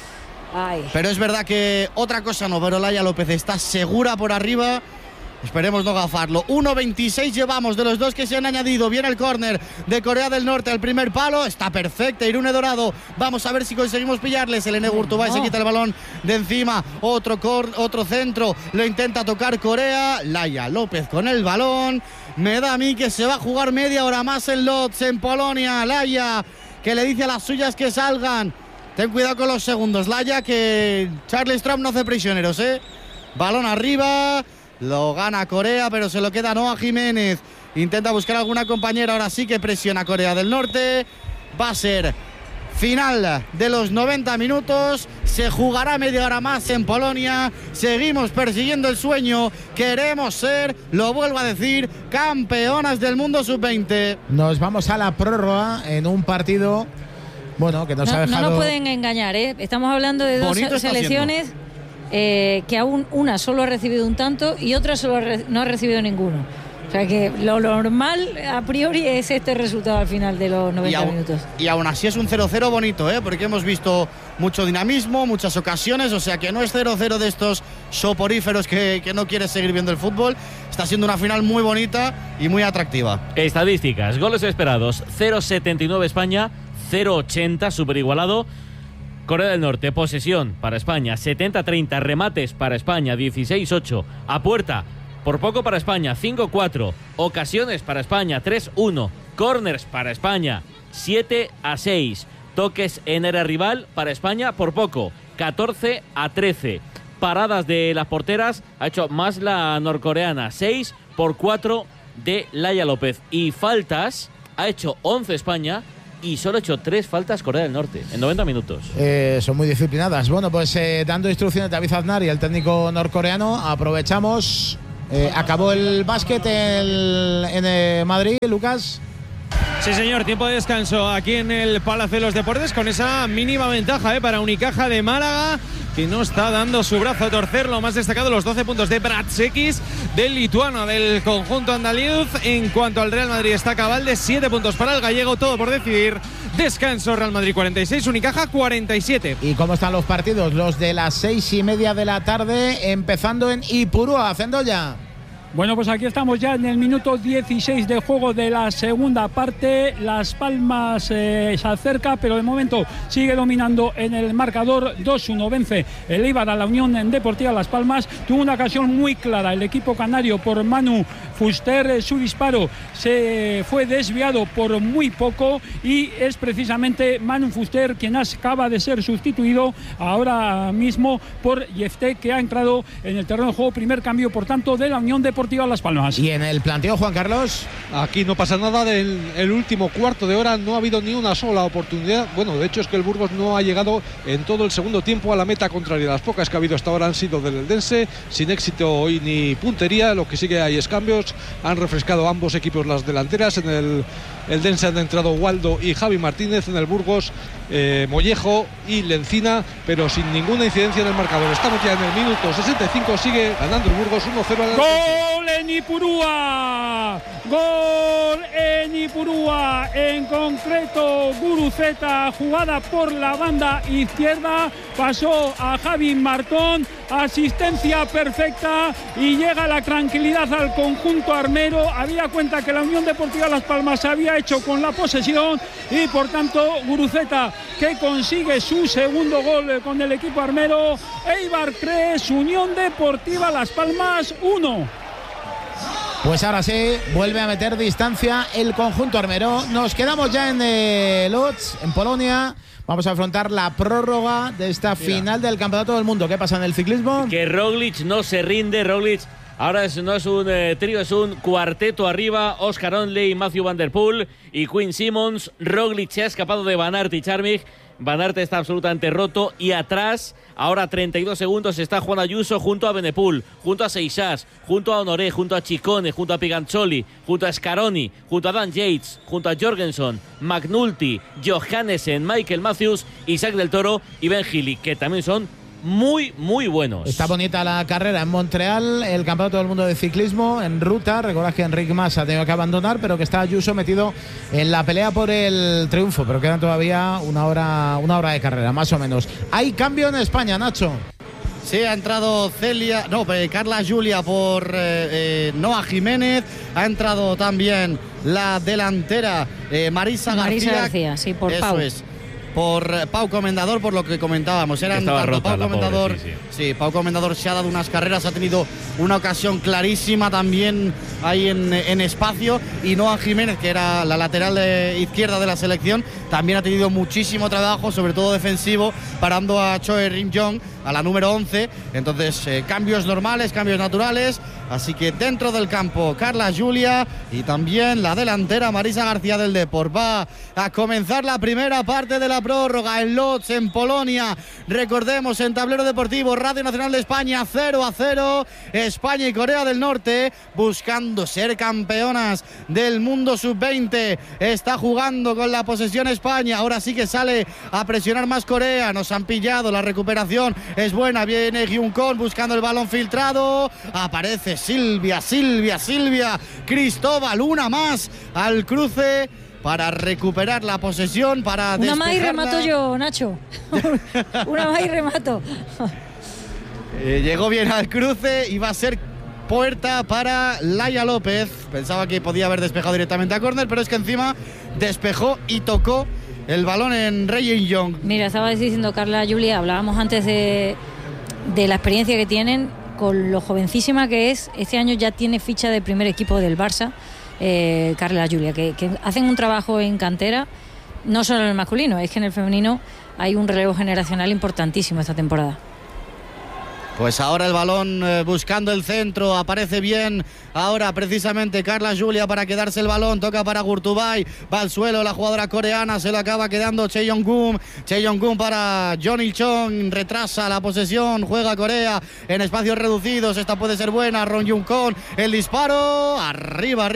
Ay. Pero es verdad que otra cosa no, pero Laia López está segura por arriba. Esperemos no gafarlo. 1.26 llevamos de los 2 que se han añadido. Viene el córner de Corea del Norte. El primer palo está perfecta. Irune Dorado. Vamos a ver si conseguimos pillarles. El Gurtubay se quita el balón de encima. Otro centro. Lo intenta tocar Corea. Laia López con el balón. Me da a mí que se va a jugar media hora más en Lodz, en Polonia. Laia, que le dice a las suyas que salgan. Ten cuidado con los segundos, Laia, que Charlie Straub no hace prisioneros, ¿eh? Balón arriba. Lo gana Corea, pero se lo queda Noah Jiménez. Intenta buscar alguna compañera. Ahora sí que presiona Corea del Norte. Va a ser final de los 90 minutos. Se jugará media hora más en Polonia. Seguimos persiguiendo el sueño. Queremos ser, lo vuelvo a decir, campeonas del mundo sub-20. Nos vamos a la prórroga en un partido, bueno, que nos ha dejado... No nos pueden engañar, ¿eh? Estamos hablando de 2 selecciones... que aún una solo ha recibido un tanto y otra no ha recibido ninguno. O sea que lo normal a priori es este resultado al final de los 90 minutos. Y aún así es un 0-0 bonito, porque hemos visto mucho dinamismo, muchas ocasiones, o sea que no es 0-0 de estos soporíferos que no quieres seguir viendo el fútbol. Está siendo una final muy bonita y muy atractiva. Estadísticas, goles esperados, 0,79 España, 0,80 súper igualado. Corea del Norte, posesión para España, 70-30, remates para España, 16-8, a puerta, por poco para España, 5-4, ocasiones para España, 3-1, corners para España, 7-6. Toques en área rival para España por poco, 14-13. Paradas de las porteras ha hecho más la norcoreana, 6-4 de Laia López. Y faltas ha hecho 11 España y solo ha hecho 3 faltas Corea del Norte en 90 minutos. Son muy disciplinadas. Bueno, pues dando instrucciones David Aznar y el técnico norcoreano, aprovechamos. Acabó el básquet en Madrid, Lucas. Sí, señor, tiempo de descanso aquí en el Palacio de los Deportes con esa mínima ventaja para Unicaja de Málaga, que no está dando su brazo a torcer. Lo más destacado, los 12 puntos de Bratsekis, del lituano del conjunto andaluz. En cuanto al Real Madrid, está cabal de 7 puntos para el gallego, todo por decidir. Descanso, Real Madrid 46, Unicaja 47. ¿Y cómo están los partidos? Los de las 6:30 de la tarde, empezando en Ipurúa, Zendoya. Bueno, pues aquí estamos ya en el minuto 16 de juego de la segunda parte. Las Palmas se acerca, pero de momento sigue dominando en el marcador. 2-1 vence el Eibar a la Unión Deportiva Las Palmas. Tuvo una ocasión muy clara el equipo canario por Manu Fuster. Su disparo se fue desviado por muy poco y es precisamente Manu Fuster quien acaba de ser sustituido ahora mismo por Yefté, que ha entrado en el terreno de juego. Primer cambio, por tanto, de la Unión Deportiva Las Palmas. Y en el planteo, Juan Carlos. Aquí no pasa nada. Del el último cuarto de hora no ha habido ni una sola oportunidad. Bueno, de hecho es que el Burgos no ha llegado en todo el segundo tiempo a la meta contraria. Las pocas que ha habido hasta ahora han sido del Eldense, sin éxito y ni puntería. Lo que sí que hay es cambios. Han refrescado ambos equipos las delanteras. En el Eldense han entrado Waldo y Javi Martínez. En el Burgos Mollejo y Lencina, pero sin ninguna incidencia en el marcador. Estamos ya en el minuto 65. Sigue ganando el Burgos 1-0. ¡Gol en Ipurúa! ¡Gol en Ipurúa! En concreto, Guruceta, jugada por la banda izquierda, pasó a Javi Martón, asistencia perfecta y llega la tranquilidad al conjunto armero. Había cuenta que la Unión Deportiva Las Palmas había hecho con la posesión y por tanto Guruceta, que consigue su segundo gol con el equipo armero. Eibar 3, Unión Deportiva Las Palmas 1. Pues ahora sí, vuelve a meter distancia el conjunto armero. Nos quedamos ya en Lodz, en Polonia. Vamos a afrontar la prórroga de esta final del Campeonato del Mundo. ¿Qué pasa en el ciclismo? Que Roglic no se rinde. Roglic ahora no es un trío, es un cuarteto arriba. Oscar Onley, Matthew Van Der Poel y Quinn Simmons. Roglic se ha escapado de Van Aert y Charmig. Van Aert está absolutamente roto y atrás, ahora 32 segundos, está Juan Ayuso junto a Benepul, junto a Seixas, junto a Honoré, junto a Ciccone, junto a Piganzoli, junto a Scaroni, junto a Dan Yates, junto a Jorgensen, McNulty, Johannesen, Michael Matthews, Isaac del Toro y Ben Healy, que también son muy, muy buenos. Está bonita la carrera en Montreal, el Campeonato del Mundo de Ciclismo en ruta. Recordad que Enric Mas ha tenido que abandonar, pero que está Ayuso metido en la pelea por el triunfo, pero quedan todavía una hora de carrera, más o menos. Hay cambio en España, Nacho. Sí, ha entrado Carla Julia por Noa Jiménez. Ha entrado también la delantera Marisa García. Sí, por Eso Pau. Es. Por Pau Comendador, por lo que comentábamos. Eran tanto rota, Pau Comendador. Pobre, sí, Pau Comendador se ha dado unas carreras, ha tenido una ocasión clarísima también ahí en espacio. Y Noa Jiménez, que era la lateral izquierda de la selección, también ha tenido muchísimo trabajo, sobre todo defensivo, parando a Choe Rim-jong, a la número 11. Entonces, cambios normales, cambios naturales. Así que dentro del campo, Carla Julia y también la delantera Marisa García del Depor. Va a comenzar la primera parte de la prórroga en Lodz, en Polonia. Recordemos, en Tablero Deportivo, Radio Nacional de España, 0-0. España y Corea del Norte buscando ser campeonas del mundo sub-20. Está jugando con la posesión España. Ahora sí que sale a presionar más Corea. Nos han pillado, la recuperación es buena. Viene Hyunkon buscando el balón filtrado. Aparece Silvia. Cristóbal, una más al cruce para recuperar la posesión, para una despejarla. más y remato yo, Nacho. Una más y remato. Llegó bien al cruce y va a ser puerta para Laia López. Pensaba que podía haber despejado directamente a córner, pero es que encima despejó y tocó el balón en Rey Young. Mira, estaba diciendo Carla Julia, hablábamos antes de la experiencia que tienen, con lo jovencísima que es. Este año ya tiene ficha de primer equipo del Barça, Carla Julia, que hacen un trabajo en cantera no solo en el masculino, es que en el femenino hay un relevo generacional importantísimo esta temporada. Pues ahora el balón buscando el centro, aparece bien ahora precisamente Carla Julia para quedarse el balón, toca para Gurtubay, va al suelo la jugadora coreana, se lo acaba quedando Cheong-gun para Jeon Il-chong, retrasa la posesión, juega Corea en espacios reducidos, esta puede ser buena, Ron Jung-kon, el disparo, arriba.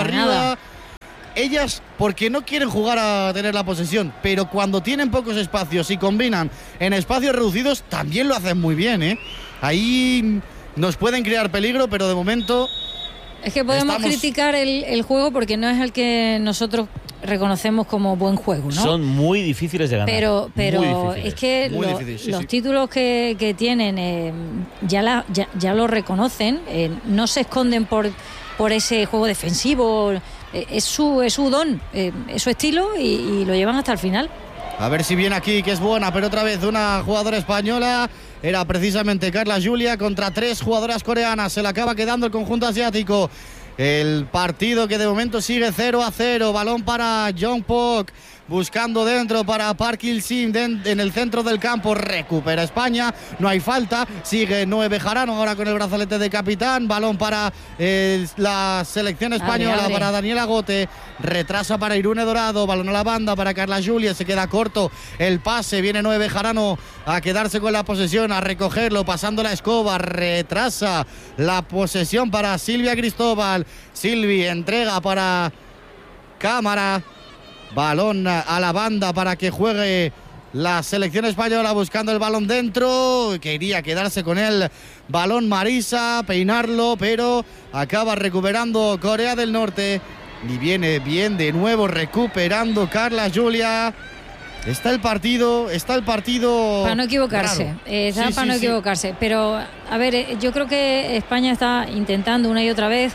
Ellas, porque no quieren jugar a tener la posesión, pero cuando tienen pocos espacios y combinan en espacios reducidos, también lo hacen muy bien, ¿eh? Ahí nos pueden crear peligro, pero de momento... Es que podemos criticar el juego porque no es el que nosotros reconocemos como buen juego, ¿no? Son muy difíciles de ganar. Pero es que los títulos que tienen ya lo reconocen, no se esconden por ese juego defensivo, es su don, es su estilo y lo llevan hasta el final. A ver si viene aquí, que es buena, pero otra vez una jugadora española. Era precisamente Carla Julia contra 3 jugadoras coreanas. Se le acaba quedando el conjunto asiático. El partido que de momento sigue 0-0. Balón para Jongpok. Buscando dentro para Park Il-sim en el centro del campo. Recupera España. No hay falta. Sigue Noé Bejarano ahora con el brazalete de capitán. Balón para la selección española. Abre. Para Daniela Gote. Retrasa para Irune Dorado. Balón a la banda para Carla Julia. Se queda corto el pase. Viene Noé Bejarano a quedarse con la posesión. A recogerlo. Pasando la escoba. Retrasa la posesión para Silvia Cristóbal. Silvi entrega para Cámara. Balón a la banda para que juegue la selección española buscando el balón dentro. Quería quedarse con el balón Marisa, peinarlo, pero acaba recuperando Corea del Norte. Y viene bien de nuevo recuperando Carla Julia. Está el partido. Para no equivocarse. Equivocarse. Pero, a ver, yo creo que España está intentando una y otra vez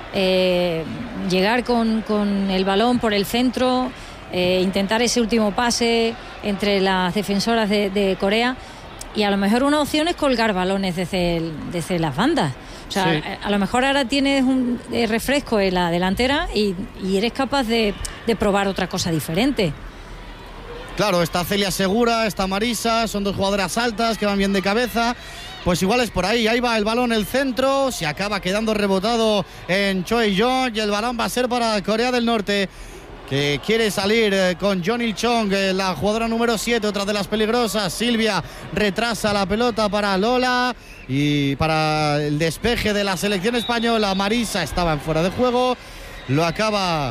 llegar con el balón por el centro, intentar ese último pase entre las defensoras de Corea, y a lo mejor una opción es colgar balones desde las bandas. O sea, a lo mejor ahora tienes un refresco en la delantera y eres capaz de probar otra cosa diferente. Claro, está Celia Segura, está Marisa, son 2 jugadoras altas que van bien de cabeza. Pues igual es por ahí va el balón, el centro, se acaba quedando rebotado en Choi-jong y el balón va a ser para Corea del Norte, que quiere salir con Jeon Il-chong, la jugadora número 7, otra de las peligrosas. Silvia retrasa la pelota para Lola y para el despeje de la selección española. Marisa estaba en fuera de juego, lo acaba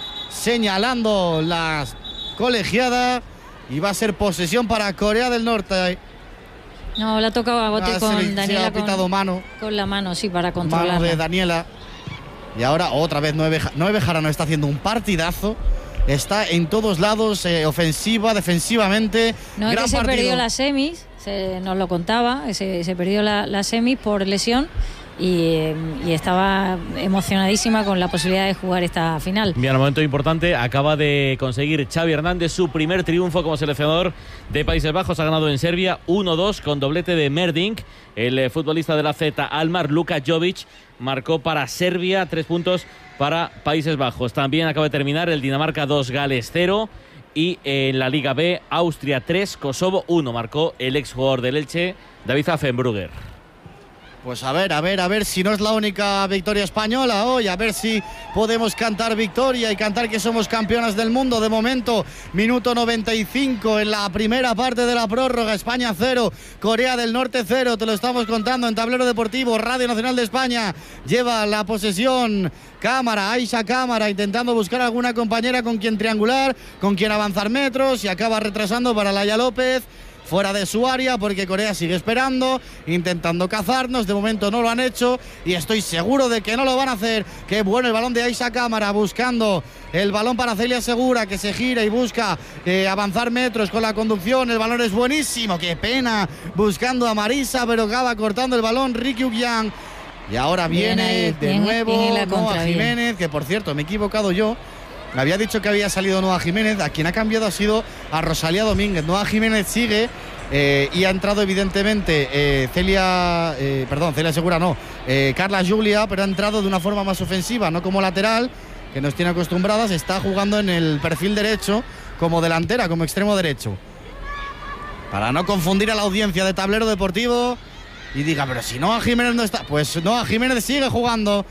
señalando la colegiada y va a ser posesión para Corea del Norte. No, le ha tocado a Gote con Daniela. Se ha pitado mano. Con la mano, sí, para controlarla. Mano de Daniela. Y ahora otra vez Noé Bejarano está haciendo un partidazo. Está en todos lados, ofensiva, defensivamente. No, es que se perdió las semis, nos lo contaba, se perdió las semis por lesión. Y estaba emocionadísima con la posibilidad de jugar esta final. Bien, momento importante, acaba de conseguir Xavi Hernández su primer triunfo como seleccionador de Países Bajos. Ha ganado en Serbia 1-2 con doblete de Merdink. El futbolista de la Z Almar Luka Jovic marcó para Serbia, 3 puntos para Países Bajos. También acaba de terminar el Dinamarca 2, Gales 0. Y en la Liga B, Austria 3, Kosovo 1. Marcó el exjugador del Elche, David Affenbrugger. Pues a ver si no es la única victoria española hoy, a ver si podemos cantar victoria y cantar que somos campeonas del mundo. De momento, minuto 95 en la primera parte de la prórroga. España 0, Corea del Norte 0, te lo estamos contando en Tablero Deportivo, Radio Nacional de España. Lleva la posesión Aisha Cámara, intentando buscar alguna compañera con quien triangular, con quien avanzar metros, y acaba retrasando para Laia López. Fuera de su área, porque Corea sigue esperando, intentando cazarnos. De momento no lo han hecho y estoy seguro de que no lo van a hacer. Qué bueno el balón de Aisha Cámara, buscando el balón para Celia Segura, que se gira y busca avanzar metros con la conducción. El balón es buenísimo, qué pena, buscando a Marisa, pero acaba cortando el balón Ricky Ugyang. Y ahora viene de nuevo Noa Jiménez, que por cierto me he equivocado yo. Me había dicho que había salido Noa Jiménez. A quien ha cambiado ha sido a Rosalía Domínguez. Noa Jiménez sigue y ha entrado evidentemente Celia Segura no, Carla Julia, pero ha entrado de una forma más ofensiva, no como lateral, que nos tiene acostumbradas, está jugando en el perfil derecho como delantera, como extremo derecho. Para no confundir a la audiencia de Tablero Deportivo y diga, pero si Noah Jiménez no está, pues Noah Jiménez sigue jugando.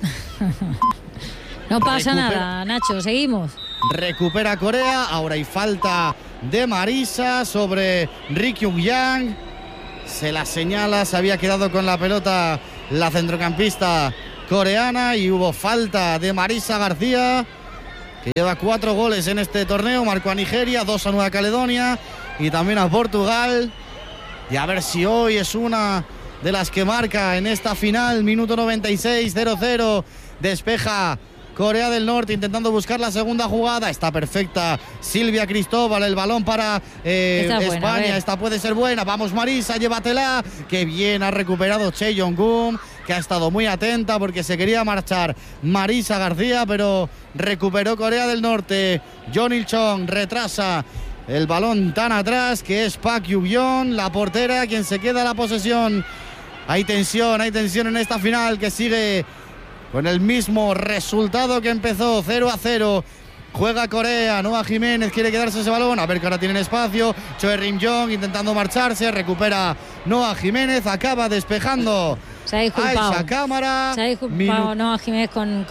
No pasa nada, Nacho, seguimos. Recupera Corea, ahora hay falta de Marisa sobre Ri Kyung-yang. Se la señala, se había quedado con la pelota la centrocampista coreana y hubo falta de Marisa García, que lleva 4 goles en este torneo, marcó a Nigeria, 2 a Nueva Caledonia y también a Portugal. Y a ver si hoy es una de las que marca en esta final. Minuto 96, 0-0, despeja Corea del Norte intentando buscar la segunda jugada. Está perfecta Silvia Cristóbal, el balón para España. Esta puede ser buena. Vamos Marisa, llévatela. Que bien ha recuperado Choi Jong-gun, que ha estado muy atenta porque se quería marchar Marisa García, pero recuperó Corea del Norte. John Il-chong retrasa el balón tan atrás, que es Park Yu-yeon, la portera, quien se queda la posesión. Hay tensión en esta final que sigue con el mismo resultado que empezó, 0-0. Juega Corea, Noah Jiménez quiere quedarse ese balón, a ver que ahora tienen espacio. Choi Rim-jong intentando marcharse, recupera Noah Jiménez, acaba despejando. Se ha disculpado. A esa cámara. Se ha disculpado Noah Jiménez con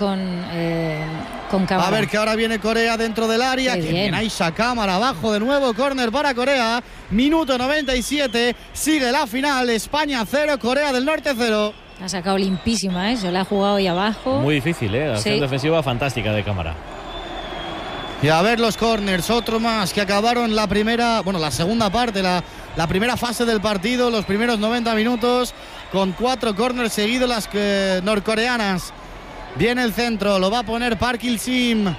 cámara. A ver que ahora viene Corea dentro del área. Que bien Aisha Cámara abajo de nuevo. Córner para Corea. Minuto 97. Sigue la final. España 0, Corea del Norte 0. Ha sacado limpísima, se la ha jugado ahí abajo. Muy difícil, la acción defensiva fantástica de Cámara. Y a ver los corners, otro más que acabaron la segunda parte, la primera fase del partido, los primeros 90 minutos, con 4 corners seguidos las norcoreanas. Viene el centro, lo va a poner Park Il-sim.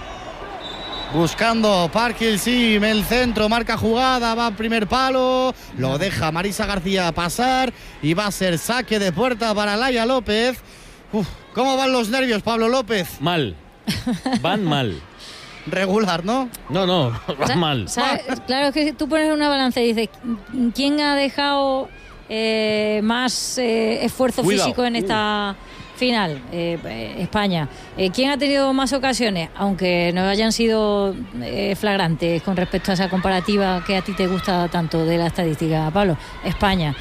Buscando Park Il-sim, el centro, marca jugada, va al primer palo, lo deja Marisa García pasar y va a ser saque de puerta para Laia López. ¿Cómo van los nervios, Pablo López? Mal, van mal. Regular, ¿no? No, van mal. Claro, es que tú pones una balanza y dices, ¿quién ha dejado más esfuerzo físico en esta final? España. ¿Quién ha tenido más ocasiones? Aunque no hayan sido flagrantes con respecto a esa comparativa que a ti te gusta tanto de la estadística, Pablo. España.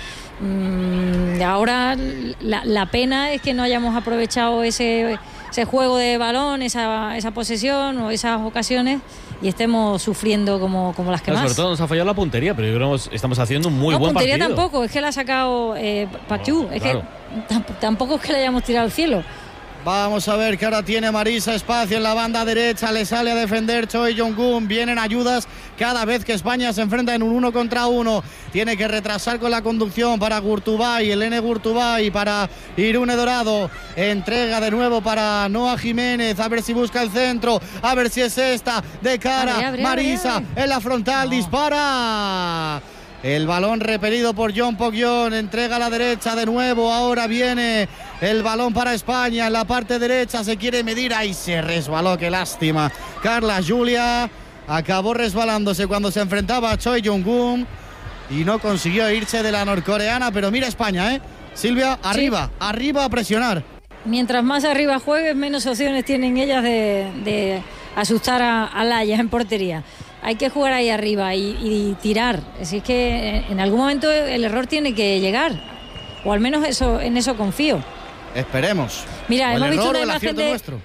Ahora la pena es que no hayamos aprovechado ese juego de balón, esa posesión o esas ocasiones y estemos sufriendo como las que más. Sobre todo nos ha fallado la puntería, pero yo creo que estamos haciendo un muy buen partido. No, puntería tampoco, es que la ha sacado Park Yu, que tampoco es que le hayamos tirado al cielo. Vamos a ver que ahora tiene Marisa espacio en la banda derecha, le sale a defender Choi Jong-gun, vienen ayudas cada vez que España se enfrenta en un 1 contra 1, tiene que retrasar con la conducción para Gurtubay, Elene Gurtubay para Irune Dorado, entrega de nuevo para Noah Jiménez, a ver si busca el centro, a ver si es esta, de cara, Marisa en la frontal, dispara. El balón repelido por John Pok-yeon, entrega a la derecha de nuevo, ahora viene el balón para España, en la parte derecha se quiere medir, ahí se resbaló, qué lástima. Carla Julia acabó resbalándose cuando se enfrentaba a Choi Jong-gun y no consiguió irse de la norcoreana, pero mira España, Silvia, arriba a presionar. Mientras más arriba juegues, menos opciones tienen ellas de asustar a Laia en portería. Hay que jugar ahí arriba y tirar. Así es que en algún momento el error tiene que llegar. O al menos en eso confío. Esperemos. Mira, hemos visto una imagen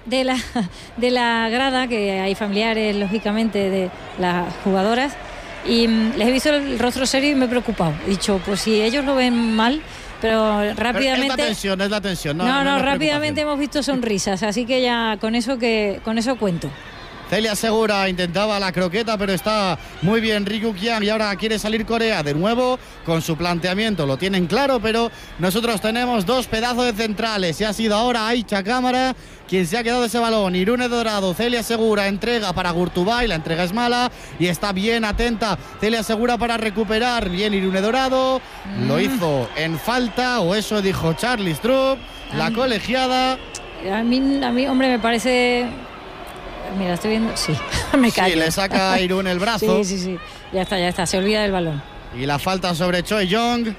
de la grada, que hay familiares, lógicamente, de las jugadoras. Y les he visto el rostro serio y me he preocupado. He dicho, pues si ellos lo ven mal, pero rápidamente... Es la tensión. No, rápidamente hemos visto sonrisas. Así que ya con eso cuento. Celia Segura intentaba la croqueta, pero está muy bien Ri Kyung-yang y ahora quiere salir Corea de nuevo con su planteamiento. Lo tienen claro, pero nosotros tenemos 2 pedazos de centrales y ha sido ahora Aisha Cámara quien se ha quedado ese balón. Irune Dorado, Celia Segura, entrega para Gurtubay, la entrega es mala y está bien atenta Celia Segura para recuperar. Bien Irune Dorado, lo hizo en falta, o eso dijo Charlie Strupp, la colegiada. A mí, hombre, me parece... Mira, estoy viendo... Sí, me callo. Sí, le saca a Irún el brazo. Sí. Ya está, se olvida del balón. Y la falta sobre Choi Jong.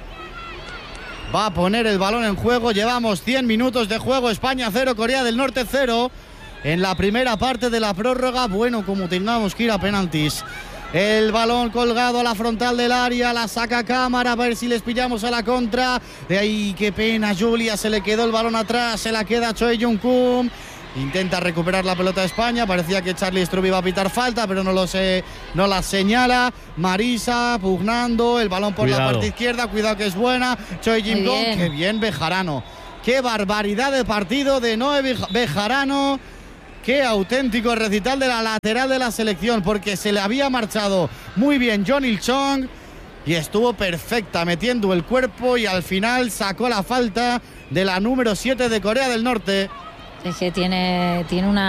Va a poner el balón en juego. Llevamos 100 minutos de juego. España 0, Corea del Norte 0. en la primera parte de la prórroga. Bueno, como tengamos que ir a penaltis. El balón colgado a la frontal del área, la saca Cámara, a ver si les pillamos a la contra. De ahí, qué pena, Julia, se le quedó el balón atrás, se la queda Choi Jung-kook. Intenta recuperar la pelota de España, parecía que Charlie Struby iba a pitar falta, pero no la señala. Marisa pugnando, el balón por la parte izquierda, cuidado que es buena. Choi Jung-kook, qué bien Bejarano. Qué barbaridad de partido de Noé Bejarano. Qué auténtico recital de la lateral de la selección, porque se le había marchado muy bien John Il-chong y estuvo perfecta metiendo el cuerpo y al final sacó la falta de la número 7 de Corea del Norte. Es que tiene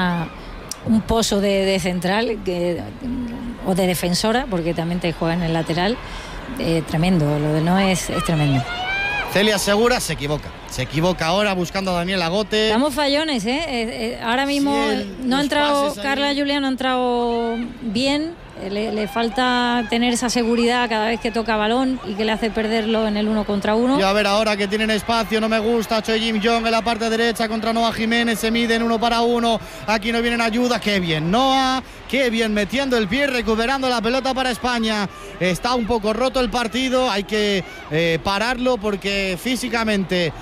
un pozo de central o de defensora, porque también te juega en el lateral, tremendo. Lo de no es tremendo. Celia Segura se equivoca ahora buscando a Daniel Agote. Estamos fallones, ahora mismo no ha entrado, Carla Julia no ha entrado bien, le falta tener esa seguridad cada vez que toca balón y que le hace perderlo en el 1 contra 1. Y a ver ahora que tienen espacio, no me gusta, Choi Jim-jong en la parte derecha contra Noah Jiménez, se miden 1 para 1, aquí no vienen ayudas, qué bien Noah, qué bien metiendo el pie, recuperando la pelota para España. Está un poco roto el partido, hay que pararlo porque físicamente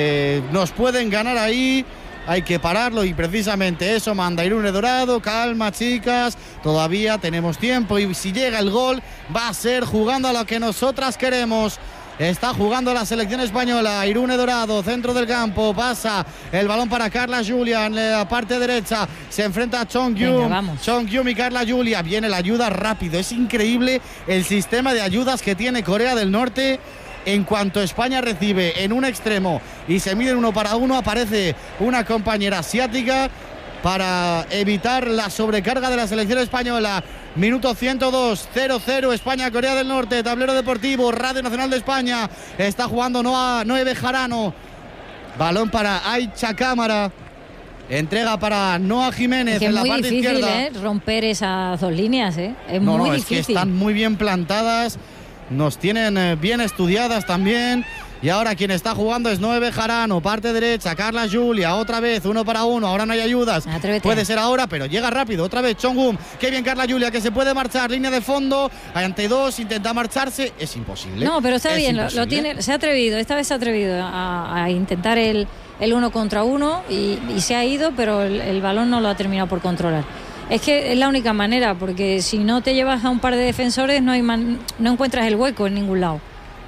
nos pueden ganar ahí. Hay que pararlo y precisamente eso manda Irune Dorado. Calma, chicas, todavía tenemos tiempo y si llega el gol va a ser jugando a lo que nosotras queremos. Está jugando la selección española. Irune Dorado, centro del campo, pasa el balón para Carla Julia en la parte derecha, se enfrenta a Chong Yum y Carla Julia. Viene la ayuda rápido, es increíble el sistema de ayudas que tiene Corea del Norte. En cuanto España recibe en un extremo y se mide 1 para 1, aparece una compañera asiática para evitar la sobrecarga de la selección española. Minuto 102, 0-0, España-Corea del Norte, tablero deportivo, Radio Nacional de España. Está jugando Noé Bejarano. Balón para Aicha Cámara. Entrega para Noah Jiménez en la parte izquierda. Es muy difícil romper esas dos líneas, es muy difícil. Es que están muy bien plantadas. Nos tienen bien estudiadas también. Y ahora quien está jugando es Noé Bejarano, parte derecha, Carla Julia, otra vez 1 para 1, ahora no hay ayudas. Atrévete. Puede ser ahora, pero llega rápido, otra vez Chong-um. Qué bien Carla Julia, que se puede marchar, línea de fondo, ante 2, intenta marcharse, es imposible. No, pero está bien, lo tiene, se ha atrevido, esta vez se ha atrevido a intentar el 1 contra 1 y se ha ido, pero el balón no lo ha terminado por controlar. Es que es la única manera, porque si no te llevas a un par de defensores no encuentras el hueco en ningún lado.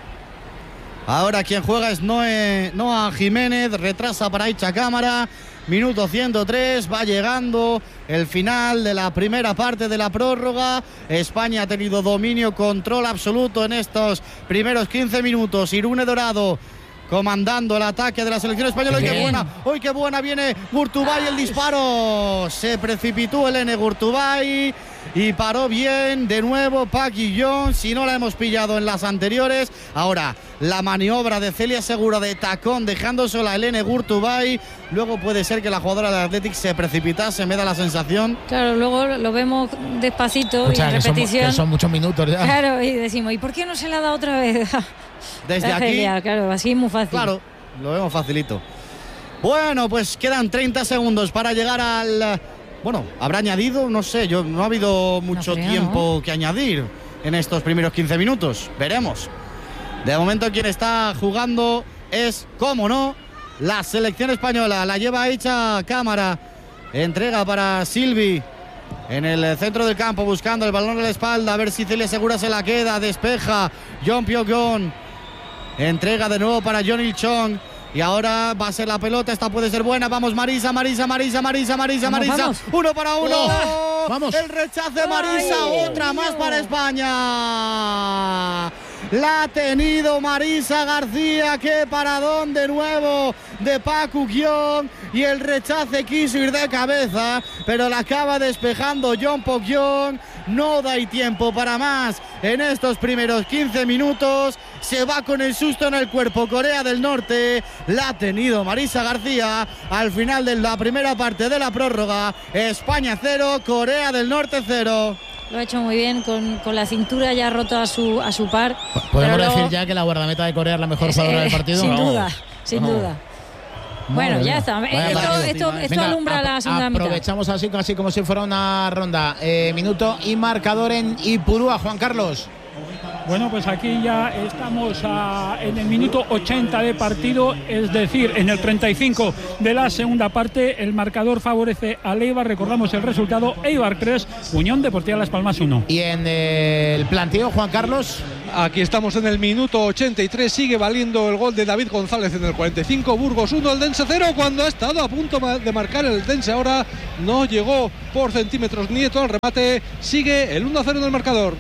Ahora quien juega es Noah Jiménez, retrasa para Aicha Cámara. Minuto 103, va llegando el final de la primera parte de la prórroga. España ha tenido dominio, control absoluto en estos primeros 15 minutos. Irune Dorado comandando el ataque de la selección española. ¡Uy, qué buena! Viene Gurtubay, el disparo. Se precipitó el N. Gurtubay y paró bien de nuevo Park Ji-yeon. Si no la hemos pillado en las anteriores, ahora la maniobra de Celia Segura de tacón, dejando sola a Helene Gurtubay. Luego puede ser que la jugadora del Athletic se precipitase, me da la sensación. Claro, luego lo vemos despacito y en repetición. Que son muchos minutos ya. Claro, y decimos, ¿y por qué no se la ha dado otra vez? Desde aquí. Celia, claro, así es muy fácil. Claro, lo vemos facilito. Bueno, pues quedan 30 segundos para llegar al... Bueno, habrá añadido, no sé, no ha habido mucho tiempo que añadir en estos primeros 15 minutos. Veremos. De momento quien está jugando es, cómo no, la selección española. La lleva hecha Cámara. Entrega para Silvi en el centro del campo, buscando el balón a la espalda. A ver si Celia Segura se la queda. Despeja Jeon Pyong-gon. Entrega de nuevo para John Il-chong. Y ahora va a ser la pelota, esta puede ser buena. Vamos Marisa. 1 para 1. Vamos. El rechace Marisa, otra más para España. La ha tenido Marisa García, qué paradón de nuevo de Park Uk-yeon. Y el rechace quiso ir de cabeza, pero la acaba despejando Jeon Pyong-gon. No da tiempo para más en estos primeros 15 minutos. Se va con el susto en el cuerpo Corea del Norte. La ha tenido Marisa García al final de la primera parte de la prórroga. España 0, Corea del Norte 0. Lo ha hecho muy bien, con la cintura ya roto a su par. ¿Podemos decir ya que la guardameta de Corea es la mejor jugadora del partido? Sin duda, sin duda. Bueno, ya está. Esto alumbra la segunda mitad. Aprovechamos así casi como si fuera una ronda. Minuto y marcador en Ipurúa, Juan Carlos. Bueno, pues aquí ya estamos en el minuto 80 de partido, es decir, en el 35 de la segunda parte. El marcador favorece al Eibar. Recordamos el resultado: Eibar 3, Unión Deportiva Las Palmas 1. Y en el planteo, Juan Carlos. Aquí estamos en el minuto 83, sigue valiendo el gol de David González en el 45, Burgos 1, Eldense 0, cuando ha estado a punto de marcar el Eldense, ahora no llegó por centímetros Nieto al remate, sigue el 1-0 en el marcador.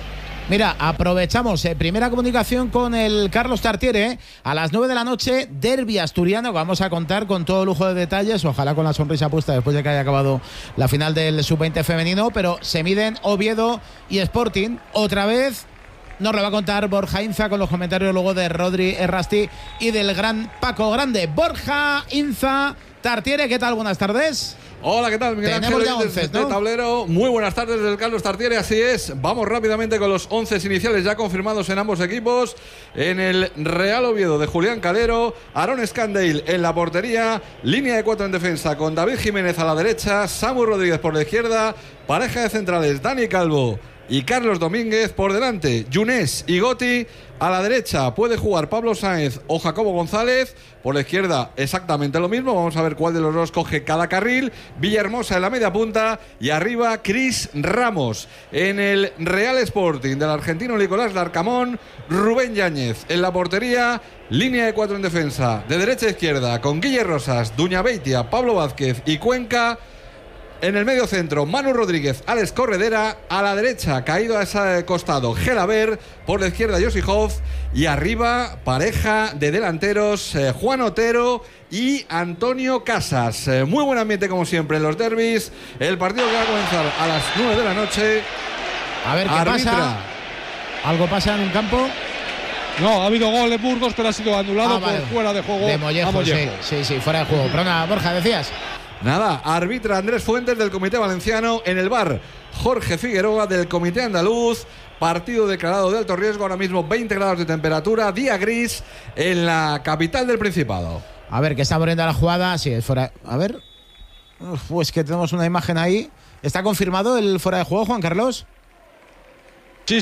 Mira, aprovechamos primera comunicación con el Carlos Tartiere, a las 9 de la noche, derbi asturiano, que vamos a contar con todo lujo de detalles, ojalá con la sonrisa puesta después de que haya acabado la final del Sub-20 femenino, pero se miden Oviedo y Sporting, otra vez. Nos lo va a contar Borja Inza con los comentarios luego de Rodri Errasti y del gran Paco Grande. Borja Inza, Tartiere, ¿qué tal? Buenas tardes. Hola, ¿qué tal? Miguel Ángel, ya 11, ¿no? Tablero. Muy buenas tardes desde el Carlos Tartiere, así es. Vamos rápidamente con los 11 iniciales ya confirmados en ambos equipos. En el Real Oviedo de Julián Calero, Aaron Scandale en la portería, línea de 4 en defensa con David Jiménez a la derecha, Samu Rodríguez por la izquierda, pareja de centrales Dani Calvo y Carlos Domínguez por delante, Younes y Goti. A la derecha puede jugar Pablo Sáenz o Jacobo González. Por la izquierda exactamente lo mismo. Vamos a ver cuál de los dos coge cada carril. Villahermosa en la media punta. Y arriba Cris Ramos. En el Real Sporting del argentino Nicolás Larcamón, Rubén Yáñez en la portería. Línea de 4 en defensa. De derecha a izquierda con Guille Rosas, Duña Beitia, Pablo Vázquez y Cuenca. En el medio centro, Manu Rodríguez, Alex Corredera. A la derecha, caído a ese costado, Gelaber. Por la izquierda, Josi Hoff. Y arriba, pareja de delanteros, Juan Otero y Antonio Casas. Muy buen ambiente, como siempre, en los derbis. El partido que va a comenzar a las 9 de la noche. A ver qué pasa. ¿Algo pasa en un campo? No, ha habido gol de Burgos, pero ha sido anulado por fuera de juego. De Mollejo, sí, fuera de juego. Pero nada, Borja, decías. Nada, arbitra Andrés Fuentes del Comité Valenciano. En el VAR, Jorge Figueroa del Comité Andaluz. Partido declarado de alto riesgo, ahora mismo 20 grados de temperatura, día gris en la capital del Principado. A ver, que está abriendo la jugada, sí, es fuera. A ver, pues que tenemos una imagen ahí. ¿Está confirmado el fuera de juego, Juan Carlos? Sí,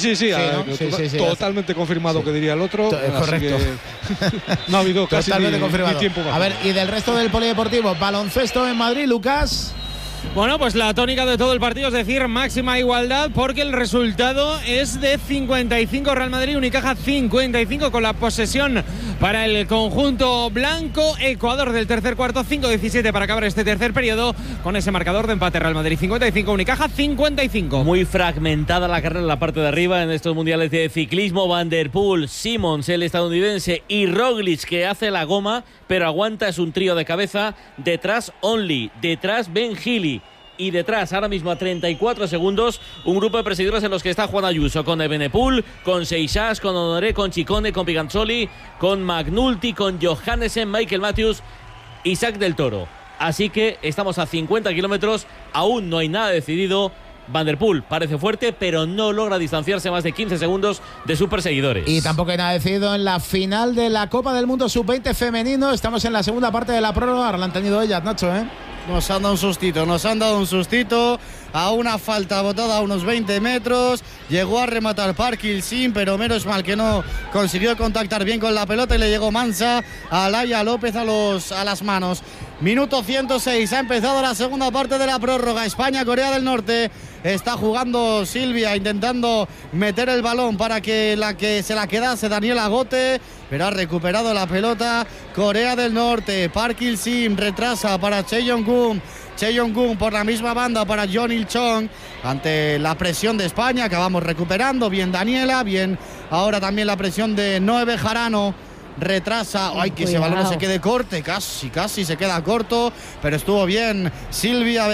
totalmente confirmado, que diría el otro. Correcto. No ha habido casi ni tiempo más. A ver, y del resto del polideportivo, baloncesto en Madrid, Lucas. Bueno, pues la tónica de todo el partido, es decir, máxima igualdad, porque el resultado es de 55 Real Madrid, Unicaja 55, con la posesión para el conjunto blanco. Ecuador del tercer cuarto, 5-17 para acabar este tercer periodo, con ese marcador de empate. Real Madrid 55, Unicaja 55. Muy fragmentada la carrera en la parte de arriba en estos mundiales de ciclismo. Van der Poel, Simmons, el estadounidense, y Roglic, que hace la goma pero aguanta, es un trío de cabeza. Detrás Only, detrás Ben Healy. Y detrás, ahora mismo a 34 segundos, un grupo de perseguidores en los que está Juan Ayuso, con Evenepoel, con Seixas, con Honoré, con Ciccone, con Piganzoli, con Magnulti, con Johannesen, Michael Matthews, Isaac del Toro. Así que estamos a 50 kilómetros, aún no hay nada decidido. Van der Poel parece fuerte, pero no logra distanciarse más de 15 segundos de sus perseguidores. Y tampoco hay nada decidido en la final de la Copa del Mundo Sub-20 femenino. Estamos en la segunda parte de la prórroga. Ahora la han tenido ellas, Nacho, ¿eh? Nos han dado un sustito a una falta botada a unos 20 metros. Llegó a rematar Park Il-Sim, pero menos mal que no consiguió contactar bien con la pelota y le llegó mansa a Laia López a las manos. Minuto 106, ha empezado la segunda parte de la prórroga. España-Corea del Norte. Está jugando Silvia, intentando meter el balón para que se la quedase Daniela Gote, pero ha recuperado la pelota Corea del Norte. Park Il-Sim retrasa para Cheon-gun. Cheon-gun por la misma banda para John Il-chong. Ante la presión de España, acabamos recuperando. Bien Daniela, bien ahora también la presión de Noé Bejarano. Retrasa, ay, que ese balón se quede corte, casi se queda corto, pero estuvo bien Silvia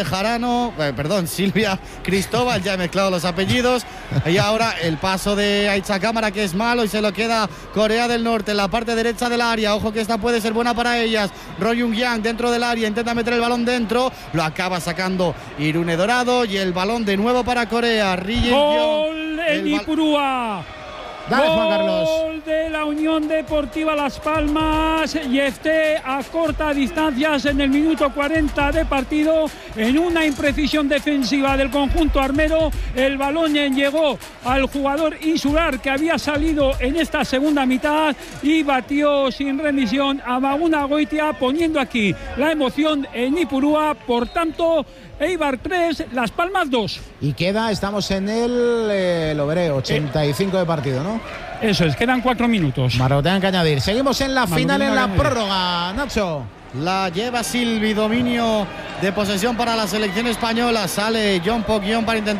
Cristóbal, ya he mezclado los apellidos. Y ahora el paso de Aicha Cámara, que es malo, y se lo queda Corea del Norte en la parte derecha del área. Ojo que esta puede ser buena para ellas. Roh Jung-yang dentro del área, intenta meter el balón dentro, lo acaba sacando Irune Dorado, y el balón de nuevo para Corea. ¡Gol en Ipurúa! Dale, Juan Carlos. Gol de la Unión Deportiva Las Palmas. Yefté a corta distancias en el minuto 40 de partido. En una imprecisión defensiva del conjunto armero, el balón llegó al jugador insular que había salido en esta segunda mitad y batió sin remisión a Maguna Goitia, poniendo aquí la emoción en Ipurúa. Por tanto, Eibar 3, Las Palmas 2. Y estamos en el, lo veré, 85 de partido, ¿no? Eso es, quedan 4 minutos. Más lo tengan que añadir. Seguimos en la final, en la prórroga, Nacho. La lleva Silvi, dominio de posesión para la selección española. Sale John Poquion para intentar